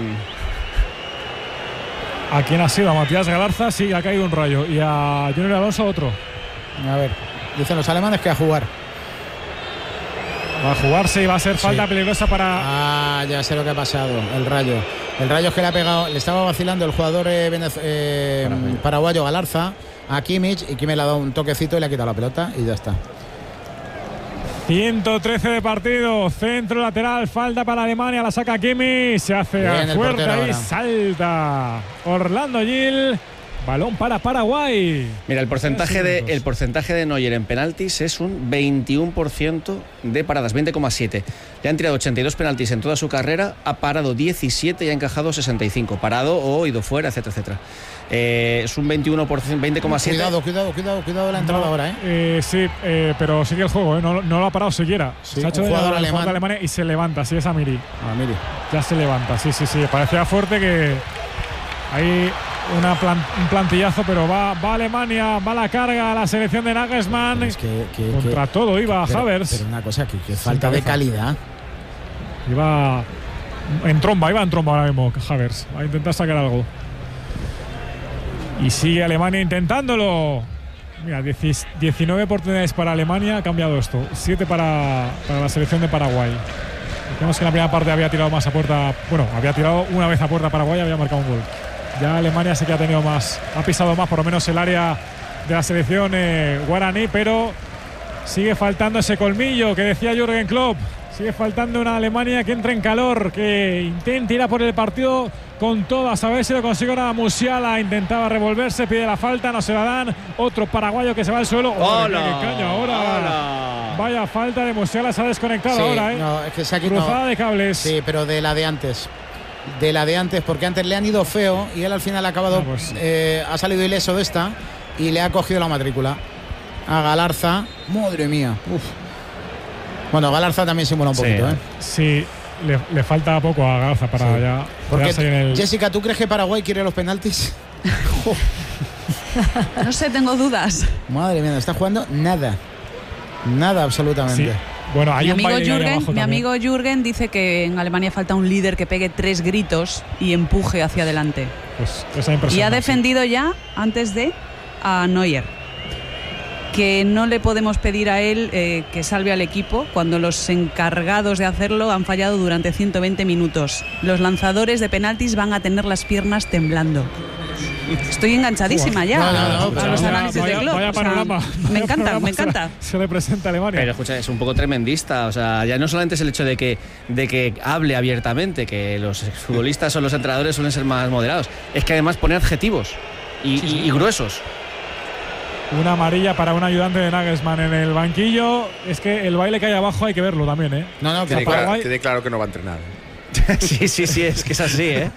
¿A quién ha sido? A Matías Galarza, sí, ha caído un rayo. Y a Junior Alonso otro. A ver, dicen los alemanes que a jugar. Va a jugarse y va a ser falta peligrosa para... Ah, ya sé lo que ha pasado, el rayo. El rayo es que le ha pegado, le estaba vacilando el jugador paraguayo Galarza a Kimmich, y Kimmich le ha dado un toquecito y le ha quitado la pelota y ya está. 113 de partido, centro lateral, falta para Alemania, la saca Kimmich, se hace a fuerza y salta Orlando Gil, balón para Paraguay. Mira, el porcentaje de Neuer en penaltis es un 21% de paradas, 20,7. Le han tirado 82 penaltis en toda su carrera, ha parado 17 y ha encajado 65. Parado o ido fuera, etcétera, etcétera. Es un 21%, 20,7. Cuidado la entrada ahora, ¿eh? Sí, pero sigue el juego, ¿eh? No lo ha parado siquiera. Sí, se ha hecho un jugador alemán. Alemania y se levanta, sí, es Amiri. Amiri. Ya se levanta, sí. Parecía fuerte que hay un plantillazo, pero va Alemania, va la carga a la selección de Nagelsmann. Contra todo iba Havertz. Pero una cosa, que falta de calidad. Iba en tromba ahora mismo Havertz. Va a intentar sacar algo. Y sigue Alemania intentándolo. Mira, 19 oportunidades para Alemania, ha cambiado esto. 7 para la selección de Paraguay. Vemos que en la primera parte había tirado más a puerta. Bueno, había tirado una vez a puerta Paraguay y había marcado un gol. Ya Alemania sí que ha tenido más, ha pisado más, por lo menos el área de la selección guaraní, pero sigue faltando ese colmillo que decía Jürgen Klopp. Sigue faltando una Alemania que entre en calor, que intenta ir a por el partido con todas, a ver si lo consigue ahora. Musiala intentaba revolverse, pide la falta, no se la dan. Otro paraguayo que se va al suelo. ¡Hola! ¡Qué caña ahora! ¡Hola! Vaya falta de Musiala, se ha desconectado Sí, ahora, ¿eh? No, es que se ha cruzada de cables. Sí, pero de la de antes. Porque antes le han ido feo y él al final ha acabado, ha salido ileso de esta y le ha cogido la matrícula a Galarza. Madre mía. Uf. Bueno, Galarza también simula un poquito, ¿eh? Sí, le falta poco a Galarza para ya. Porque, en el... Jessica, ¿tú crees que Paraguay quiere los penaltis? No sé, tengo dudas. Madre mía, no está jugando nada absolutamente. Sí. Bueno, hay mi amigo Jürgen dice que en Alemania falta un líder que pegue 3 gritos y empuje hacia adelante. Pues esa impresión. Y ha defendido ya, antes de, a Neuer, que no le podemos pedir a él que salve al equipo cuando los encargados de hacerlo han fallado durante 120 minutos. Los lanzadores de penaltis van a tener las piernas temblando. Estoy enganchadísima ya a los análisis de Klopp. Vaya panorama. Me encanta. Se le presenta a Alemania. Pero escucha, es un poco tremendista. O sea, ya no solamente es el hecho de que hable abiertamente, que los futbolistas o los entrenadores suelen ser más moderados, es que además pone adjetivos y gruesos. Una amarilla para un ayudante de Nagelsmann en el banquillo. Es que el baile que hay abajo hay que verlo también, ¿eh? No, quede claro que no va a entrenar. Sí, es que es así, ¿eh?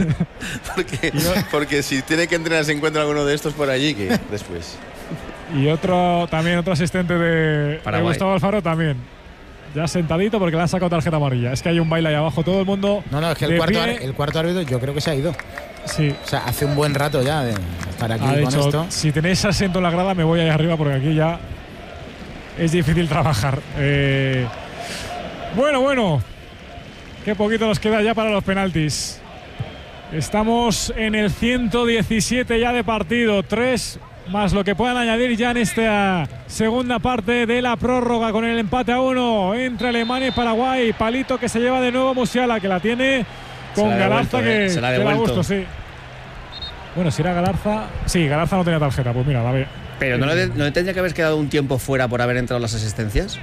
porque si tiene que entrenar se encuentra alguno de estos por allí que después. Y otro asistente de Gustavo Alfaro también. ya sentadito porque le han sacado tarjeta amarilla. Es que hay un baile ahí abajo, todo el mundo. No, es que el cuarto árbitro yo creo que se ha ido. Sí. O sea, hace un buen rato ya de estar aquí con esto. Si tenéis asiento en la grada, me voy ahí arriba porque aquí ya es difícil trabajar. Bueno. Qué poquito nos queda ya para los penaltis. Estamos en el 117 ya de partido. 3 más lo que puedan añadir ya en esta segunda parte de la prórroga con el empate a 1 entre Alemania y Paraguay. Palito que se lleva de nuevo Musiala, que la tiene con Galarza, que se la ha da devuelto. gusto, sí. Bueno, si era Galarza. Sí, Galarza no tenía tarjeta, pues mira, la ve. Pero ¿no le tendría que haber quedado un tiempo fuera por haber entrado las asistencias?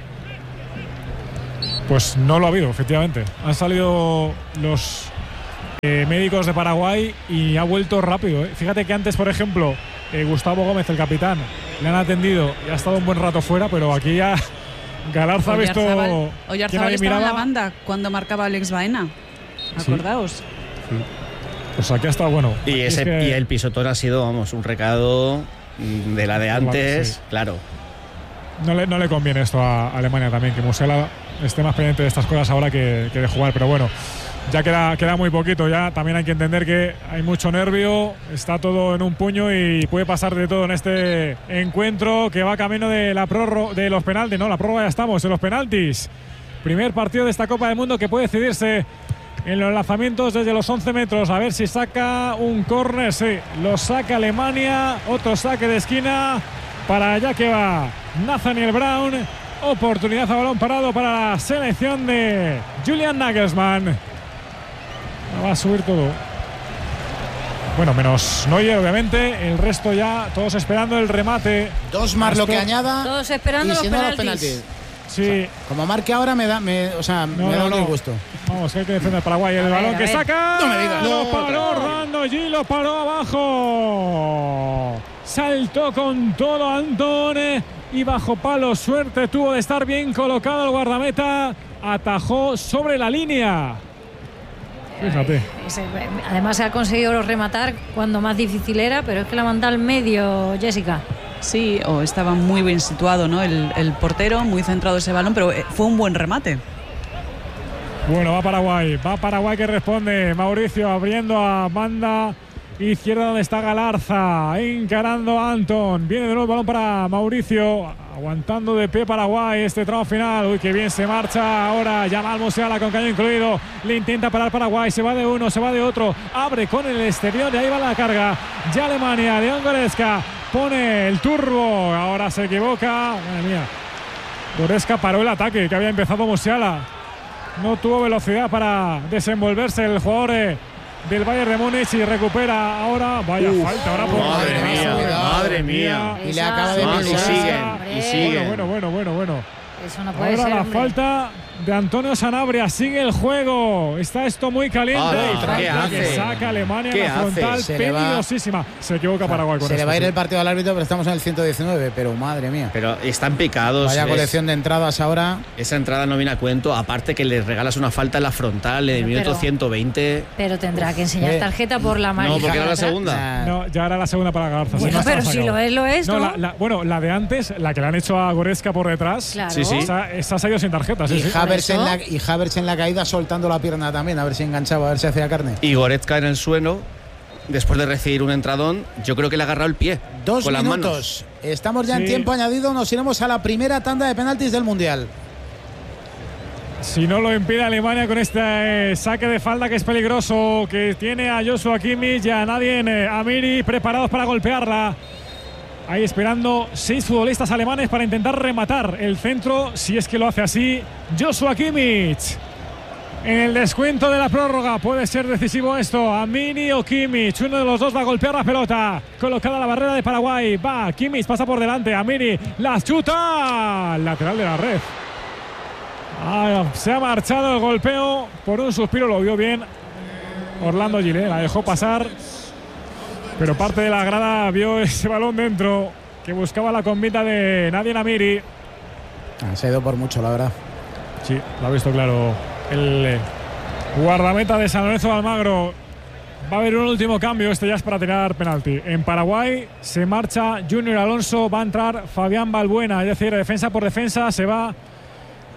Pues no lo ha habido, efectivamente. Han salido los médicos de Paraguay y ha vuelto rápido. Fíjate que antes, por ejemplo, Gustavo Gómez, el capitán, le han atendido y ha estado un buen rato fuera, pero aquí ya Galarza ha visto. Oyarzábal estaba en la banda cuando marcaba Alex Baena. Acordaos. Sí. Pues aquí ha estado bueno. Y el pisotón ha sido, vamos, un recado de la de antes, sí. Claro. No le conviene esto a Alemania también, que Musiala esté más pendiente de estas cosas ahora que de jugar, pero bueno, ya queda muy poquito. Ya también hay que entender que hay mucho nervio, está todo en un puño y puede pasar de todo en este encuentro que va camino de la prórroga, de los penaltis. No, la prórroga ya estamos en los penaltis. Primer partido de esta Copa del Mundo que puede decidirse en los lanzamientos desde los 11 metros. A ver si saca un córner. Sí, lo saca Alemania. Otro saque de esquina para allá que va Nathaniel Brown. Oportunidad a balón parado para la selección de Julian Nagelsmann. Va a subir todo. Bueno, menos Neuer, obviamente. El resto ya, todos esperando el remate. 2 más lo que añada. Todos esperando los penaltis. Sí. O sea, como marque ahora me da un gusto. Vamos, que hay que defender Paraguay. El balón que saca. No me digas. Lo paró Orlando G, lo paró abajo. Saltó con todo Antón y bajo palo. Suerte tuvo de estar bien colocado el guardameta. Atajó sobre la línea. Fíjate. Además se ha conseguido rematar cuando más difícil era, pero es que la manda al medio, Jessica. Sí, estaba muy bien situado, ¿no? El portero, muy centrado ese balón, pero fue un buen remate. Bueno, va Paraguay que responde. Mauricio abriendo a banda izquierda donde está Galarza, encarando a Anton. Viene de nuevo el balón para Mauricio, aguantando de pie Paraguay este tramo final. Uy, qué bien se marcha ahora Yamal Musiala con cañón incluido. Le intenta parar Paraguay, se va de uno, se va de otro. Abre con el exterior y ahí va la carga. Ya Alemania, León Goretzka pone el turbo. Ahora se equivoca. Madre mía. Goretzka paró el ataque que había empezado Musiala. No tuvo velocidad para desenvolverse el jugador del Bayern de Múnich y recupera ahora. Vaya falta ahora por madre mía. Y le acaba de y siguen. Bueno. Eso no puede ahora ser, la hombre. falta de Antonio Sanabria. Sigue el juego. Está esto muy caliente. ¿Qué hace? Que saca Alemania ¿Qué en la frontal. hace? Peligrosísima. Se equivoca Paraguay con Se esto. le va a ir el partido al árbitro, pero estamos en el 119. Pero madre mía. Pero están picados. Vaya colección de entradas ahora. Esa entrada no viene a cuento. Aparte que le regalas una falta en la frontal en el minuto 120. Pero tendrá que enseñar tarjeta por la mano. No, porque era la segunda. No, ya era la segunda para Garza. Bueno, no pero si lo es, ¿no? Bueno, la de antes, la que le han hecho a Goretzka por detrás. Claro. Sí. Esa se ha ido sin tarjeta. Sí, sí. Havertz en la caída soltando la pierna también, a ver si enganchaba, a ver si hacía carne. Y Goretzka en el suelo, después de recibir un entradón, yo creo que le ha agarrado el pie. 2 con minutos. Las manos. Estamos ya en tiempo añadido. Nos iremos a la primera tanda de penaltis del Mundial. Si no lo impide Alemania con este saque de falda que es peligroso, que tiene a Joshua Kimmich y a Nadine Amiri preparados para golpearla. Ahí esperando 6 futbolistas alemanes para intentar rematar el centro, si es que lo hace así Joshua Kimmich. En el descuento de la prórroga puede ser decisivo esto. Amiri o Kimmich, uno de los dos va a golpear la pelota. Colocada la barrera de Paraguay. Va, Kimmich pasa por delante. Amiri la chuta. Lateral de la red. Se ha marchado el golpeo por un suspiro, lo vio bien Orlando Gil, la dejó pasar. Pero parte de la grada vio ese balón dentro que buscaba la convita de Nadine Amiri. Se ha ido por mucho, la verdad. Sí, lo ha visto claro el guardameta de San Lorenzo de Almagro. Va a haber un último cambio, este ya es para tirar penalti. En Paraguay se marcha Junior Alonso, va a entrar Fabián Balbuena, es decir, defensa por defensa se va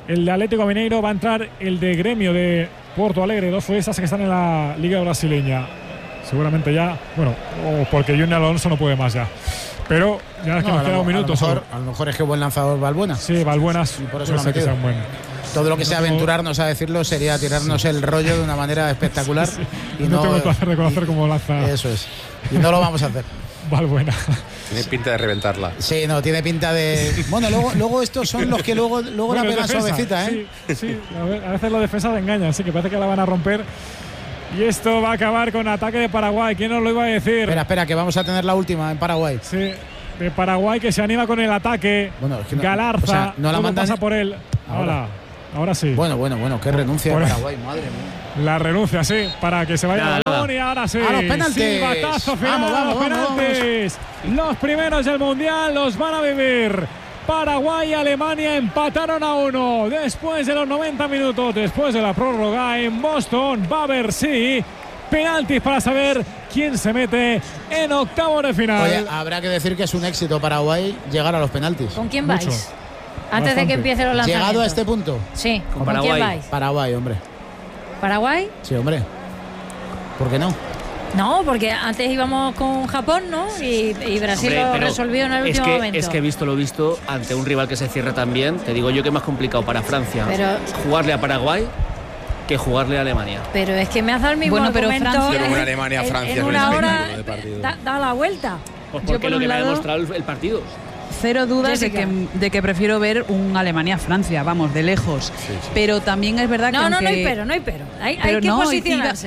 el de Atlético Mineiro, va a entrar el de Gremio de Porto Alegre, 2 futbolistas que están en la Liga Brasileña. Seguramente ya, bueno, o porque Junior Alonso no puede más ya. Pero ya es que nos queda un minuto. A lo mejor es que buen lanzador Valbuena. Sí, Valbuenas. Y por eso lo ha metido. Todo lo que sea aventurarnos a decirlo sería tirarnos el rollo de una manera espectacular. Sí. Y no tengo el placer de conocer cómo lanza. Eso es. Y no lo vamos a hacer. Valbuena. Tiene pinta de reventarla. Sí, no, tiene pinta de. Bueno, luego estos son los que luego la pegan suavecita, ¿eh? Sí, a veces los defensas engañan, sí, que parece que la van a romper. Y esto va a acabar con ataque de Paraguay. ¿Quién nos lo iba a decir? Espera, que vamos a tener la última en Paraguay. Sí, de Paraguay, que se anima con el ataque. Bueno, es que Galarza. O sea, no la mandan. Pasa por él. Ahora sí. Bueno, qué renuncia de Paraguay, madre mía. La renuncia, sí, para que se vaya al balón y ahora sí. A los penaltis. Silbatazo final, vamos, penaltis. Los primeros del Mundial los van a vivir. Paraguay y Alemania empataron a 1 después de los 90 minutos, después de la prórroga en Boston. Va a haber, sí, penaltis para saber quién se mete en octavos de final. Oye, habrá que decir que es un éxito Paraguay llegar a los penaltis. ¿Con quién vais? Mucho. Antes de que empiece los lanzamientos. ¿Llegado a este punto? Sí, ¿con Paraguay. quién vais? Paraguay, hombre. ¿Paraguay? Sí, hombre. ¿Por qué no? No, porque antes íbamos con Japón, ¿no? Y Brasil lo resolvió en el último momento. Es que visto lo visto, ante un rival que se cierra también, te digo yo que es más complicado para Francia jugarle a Paraguay que jugarle a Alemania. Pero es que me has dado el mismo argumento. Pero una Alemania-Francia en una hora da la vuelta. Pues porque lo que me ha demostrado el partido. Cero dudas de que prefiero ver un Alemania-Francia, vamos, de lejos. Sí. Pero también es verdad que no hay pero. Hay que posicionarse.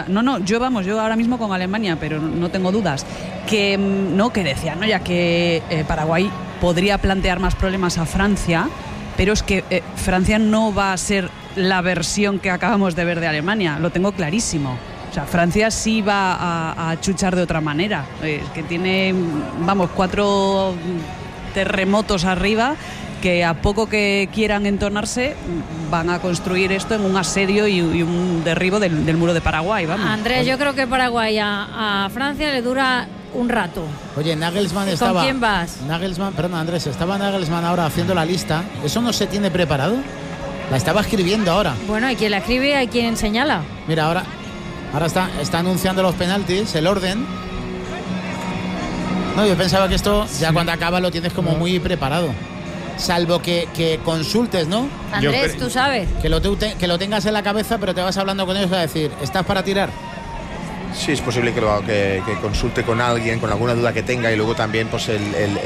Yo ahora mismo con Alemania, pero no tengo dudas. Que decía, ya que Paraguay podría plantear más problemas a Francia, pero es que Francia no va a ser la versión que acabamos de ver de Alemania, lo tengo clarísimo. O sea, Francia sí va a chuchar de otra manera. Que tiene, 4 terremotos arriba que a poco que quieran entonarse van a construir esto en un asedio y un derribo del muro de Paraguay. Vamos. Andrés, yo creo que Paraguay a Francia le dura un rato. Oye, Nagelsmann estaba... ¿Con quién vas? Andrés, estaba Nagelsmann ahora haciendo la lista. ¿Eso no se tiene preparado? La estaba escribiendo ahora. Bueno, hay quien la escribe y hay quien señala. Mira, ahora está anunciando los penaltis, el orden. No, yo pensaba que esto ya cuando acaba lo tienes como muy preparado. Salvo que consultes, ¿no? Andrés, tú sabes. Que lo tengas en la cabeza, pero te vas hablando con ellos a decir, ¿estás para tirar? Sí, es posible que consulte con alguien, con alguna duda que tenga y luego también pues en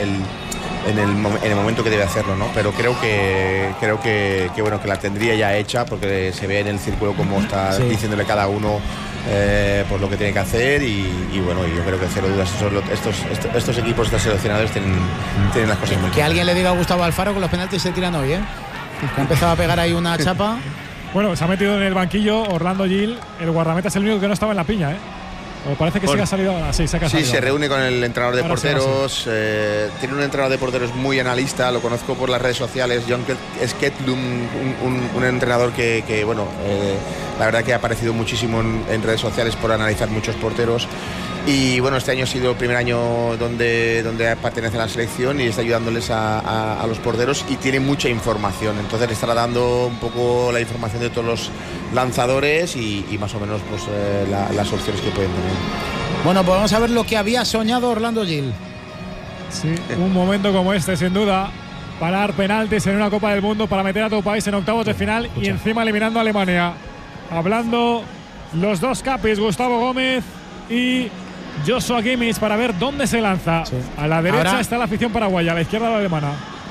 el momento que debe hacerlo, ¿no? Pero creo que bueno, que la tendría ya hecha porque se ve en el círculo cómo está diciéndole cada uno pues lo que tiene que hacer y bueno, yo creo que cero dudas estos equipos, estos seleccionadores tienen las cosas muy que alguien le diga a Gustavo Alfaro que los penaltis se tiran hoy, que ha empezado a pegar ahí una chapa. Bueno, se ha metido en el banquillo Orlando Gil, el guardameta es el único que no estaba en la piña, O parece que sí ha salido. Sí, se reúne con el entrenador de porteros. Tiene un entrenador de porteros muy analista, lo conozco por las redes sociales, John Sketlum, un entrenador que bueno, la verdad que ha aparecido muchísimo en redes sociales por analizar muchos porteros. Y bueno, este año ha sido el primer año donde pertenece a la selección y está ayudándoles a los porteros y tiene mucha información. Entonces le estará dando un poco la información de todos los lanzadores y más o menos pues las opciones que pueden tener. Bueno, pues vamos a ver lo que había soñado Orlando Gil. Sí, un momento como este, sin duda, para dar penaltis en una Copa del Mundo, para meter a tu país en octavos de final y encima eliminando a Alemania. Hablando los dos capis, Gustavo Gómez y Joshua Kimmich, para ver dónde se lanza. Sí. A la derecha ahora está la afición paraguaya, a la izquierda la alemana.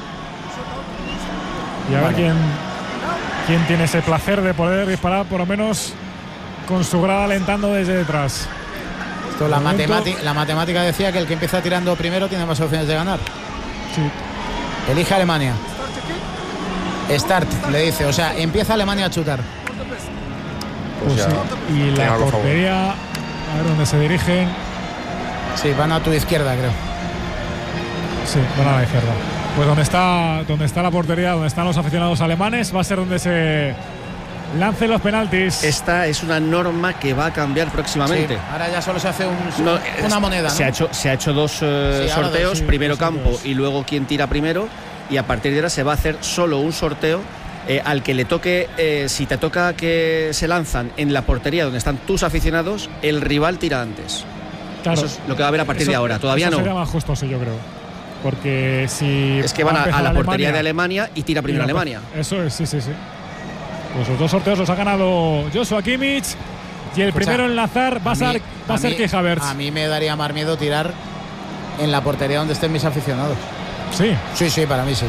Y a ver quién tiene ese placer de poder disparar, por lo menos con su grada alentando desde detrás. Esto, la matemática decía que el que empieza tirando primero tiene más opciones de ganar. Sí. Elige Alemania. Start, le dice. O sea, empieza Alemania a chutar. Pues sí. Y la portería, a ver dónde se dirigen. Sí, van a tu izquierda, creo. Sí, van a la izquierda. Pues donde está la portería, donde están los aficionados alemanes, va a ser donde se lancen los penaltis. Esta es una norma que va a cambiar próximamente. Sí, ahora ya solo se hace una moneda, ¿no? Se ha hecho dos sorteos, primero campo y luego quien tira primero, y a partir de ahora se va a hacer solo un sorteo al que le toque, si te toca que se lanzan en la portería donde están tus aficionados, el rival tira antes. Claro. Eso es lo que va a haber a partir de ahora. Todavía no. Sería más justo, sí, yo creo. Porque si. Es que van a la portería de Alemania y tira primero Alemania. Eso es, sí. Pues los 2 sorteos los ha ganado Joshua Kimmich. Y el primero en lanzar va a ser Kai Havertz. A mí me daría más miedo tirar en la portería donde estén mis aficionados. Sí. Sí, para mí sí.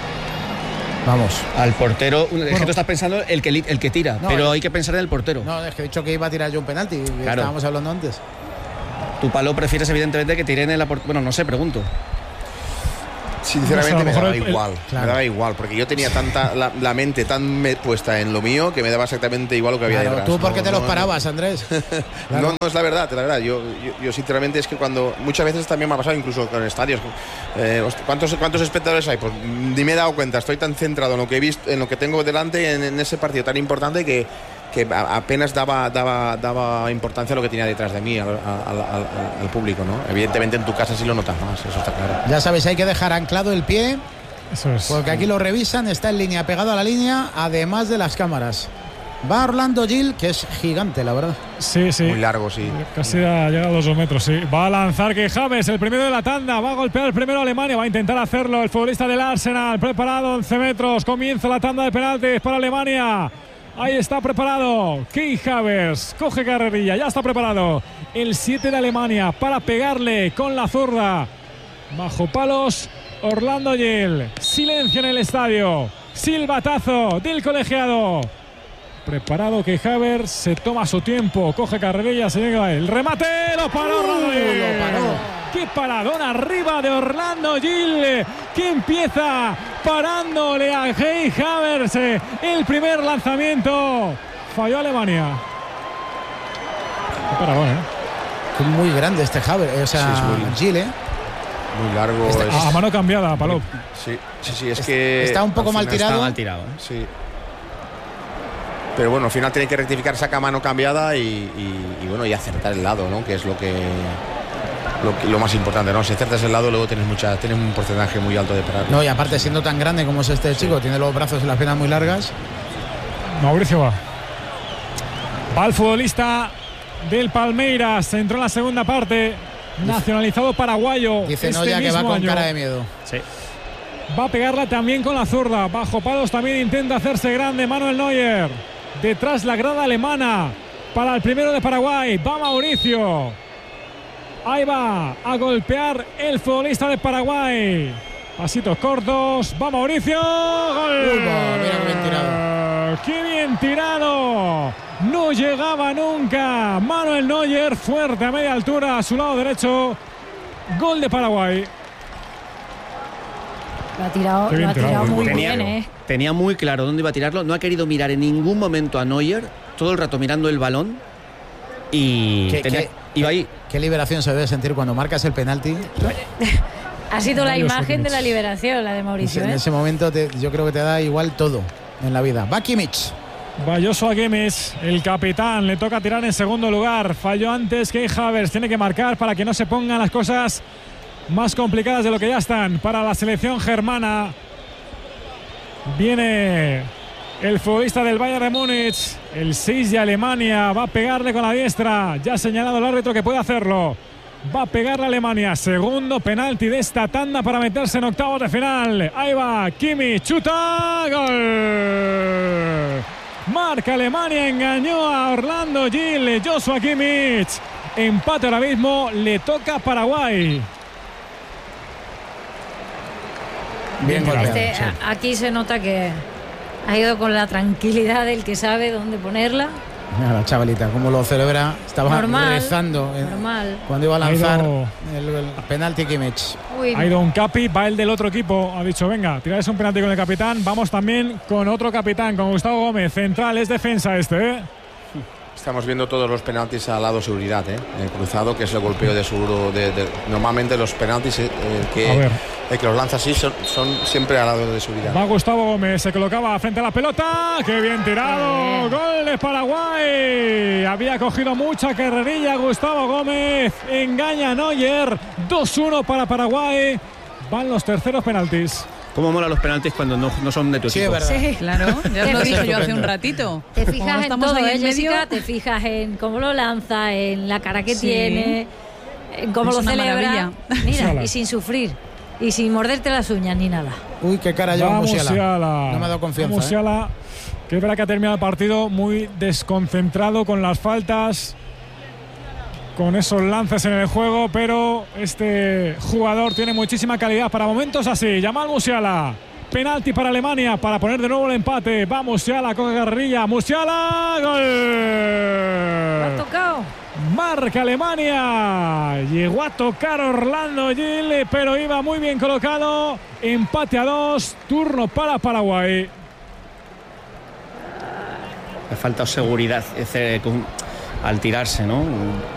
Vamos. Al portero, es que tú estás pensando el que tira, pero hay que pensar en el portero. No, es que he dicho que iba a tirar yo un penalti. Claro. Estábamos hablando antes. Tu palo prefieres evidentemente que tiren en la portería. Bueno, no sé, pregunto. Sinceramente me daba igual, claro. Me daba igual, porque yo tenía tanta la mente tan puesta en lo mío que me daba exactamente igual lo que había detrás. ¿Tú por qué te los parabas, Andrés? Claro. No, es la verdad. Yo sinceramente es que cuando muchas veces también me ha pasado, incluso con estadios, ¿cuántos espectadores hay? Pues ni me he dado cuenta, estoy tan centrado en lo que he visto, en lo que tengo delante en ese partido tan importante que apenas daba importancia a lo que tenía detrás de mí, al público, ¿no? Evidentemente en tu casa sí lo notas más, eso está claro. Ya sabéis, hay que dejar anclado el pie, eso es. Porque aquí lo revisan, está en línea, pegado a la línea, además de las cámaras. Va Orlando Gil, que es gigante, la verdad. Sí. Muy largo, sí. Casi ha llegado a los 2 metros, sí. Va a lanzar Kai Havertz, el primero de la tanda. Va a golpear el primero Alemania. Va a intentar hacerlo el futbolista del Arsenal. Preparado, 11 metros. Comienza la tanda de penaltis para Alemania. Ahí está preparado Kai Havertz, coge carrerilla, ya está preparado el 7 de Alemania para pegarle con la zurda. Bajo palos, Orlando Gil. Silencio en el estadio. Silbatazo del colegiado. Preparado Kai Havertz, se toma su tiempo, coge carrerilla, se llega el remate, lo paró Orlando Gil. Lo paró. ¡Qué paradón arriba de Orlando Gil! Que empieza parándole a Kai Havertz el primer lanzamiento. Falló Alemania. Qué paradón, Es muy grande este Havertz, o sea, sí, Gil, muy largo. A mano cambiada, Palop. Sí, es que está un poco mal tirado. Está mal tirado, Sí. Pero bueno, al final tiene que rectificar, saca mano cambiada y acertar el lado, ¿no? Que es lo más importante, ¿no? Si acertas el lado, luego tienes un porcentaje muy alto de parar. No, y aparte siendo tan grande como es este chico, tiene los brazos y las piernas muy largas. Mauricio va el futbolista del Palmeiras, entró en la segunda parte, nacionalizado paraguayo. Dice Noya que va con cara de miedo. Sí. Va a pegarla también con la zurda. Bajo palos también intenta hacerse grande Manuel Neuer. Detrás la grada alemana para el primero de Paraguay. Va Mauricio. Ahí va a golpear el futbolista de Paraguay. Pasitos cortos. Va Mauricio. ¡Gol! Mira qué bien tirado. ¡Qué bien tirado! No llegaba nunca. Manuel Neuer fuerte a media altura a su lado derecho. Gol de Paraguay. Lo ha tirado muy bien, Tenía muy claro dónde iba a tirarlo. No ha querido mirar en ningún momento a Neuer. Todo el rato mirando el balón. Y iba ahí. Qué liberación se debe sentir cuando marcas el penalti. Ha sido la imagen de la liberación, la de Mauricio. En ese momento yo creo que te da igual todo en la vida. Va Kimmich. Va Joshua Kimmich, el capitán. Le toca tirar en segundo lugar. Falló antes que Havertz. Tiene que marcar para que no se pongan las cosas más complicadas de lo que ya están para la selección germana. Viene el futbolista del Bayern de Múnich, el 6 de Alemania. Va a pegarle con la diestra. Ya ha señalado el árbitro que puede hacerlo. Va a pegarle a Alemania. Segundo penalti de esta tanda para meterse en octavos de final. Ahí va Kimmich, chuta, gol. Marca Alemania, engañó a Orlando Gil. Joshua Kimmich. Empate ahora mismo, le toca a Paraguay. Bien golpeado, sí. Aquí se nota que ha ido con la tranquilidad del que sabe dónde ponerla. Mira la chavalita, cómo lo celebra. Estaba rezando cuando iba a lanzar el penalti Kimmich. Ha ido un capi, va el del otro equipo. Ha dicho, venga, tiráis un penalti con el capitán. Vamos también con otro capitán, con Gustavo Gómez. Central, es defensa este, Estamos viendo todos los penaltis al lado seguridad, el cruzado, que es el golpeo de seguro. Normalmente los penaltis el que los lanza así son siempre al lado de seguridad. Va Gustavo Gómez, se colocaba frente a la pelota. ¡Qué bien tirado! ¡Gol de Paraguay! Había cogido mucha carrerilla Gustavo Gómez. Engaña a Neuer. 2-1 para Paraguay. Van los terceros penaltis. cómo mola los penaltis cuando no son de tu Sí, equipo. es verdad. Sí. Claro, ya os lo dije yo hace Estupendo. un ratito. Te Como fijas en estamos todo, ahí en medio, Jessica, te fijas en cómo lo lanza, en la cara que Sí. tiene, en cómo Es lo una celebra. maravilla. Mira, Musiala. y sin sufrir, y sin morderte las uñas ni nada. Uy, qué cara lleva Va Musiala. Musiala. No me ha dado confianza. Musiala, que es verdad que ha terminado el partido muy desconcentrado con las faltas, con esos lances en el juego, pero este jugador tiene muchísima calidad para momentos así. Yamal Musiala. Penalti para Alemania para poner de nuevo el empate. Va Musiala, coge carrilla. Musiala, Lo gol. has tocado. Marca Alemania. Llegó a tocar Orlando Gil, pero iba muy bien colocado. Empate a 2. Turno para Paraguay. Le falta seguridad al tirarse, ¿no?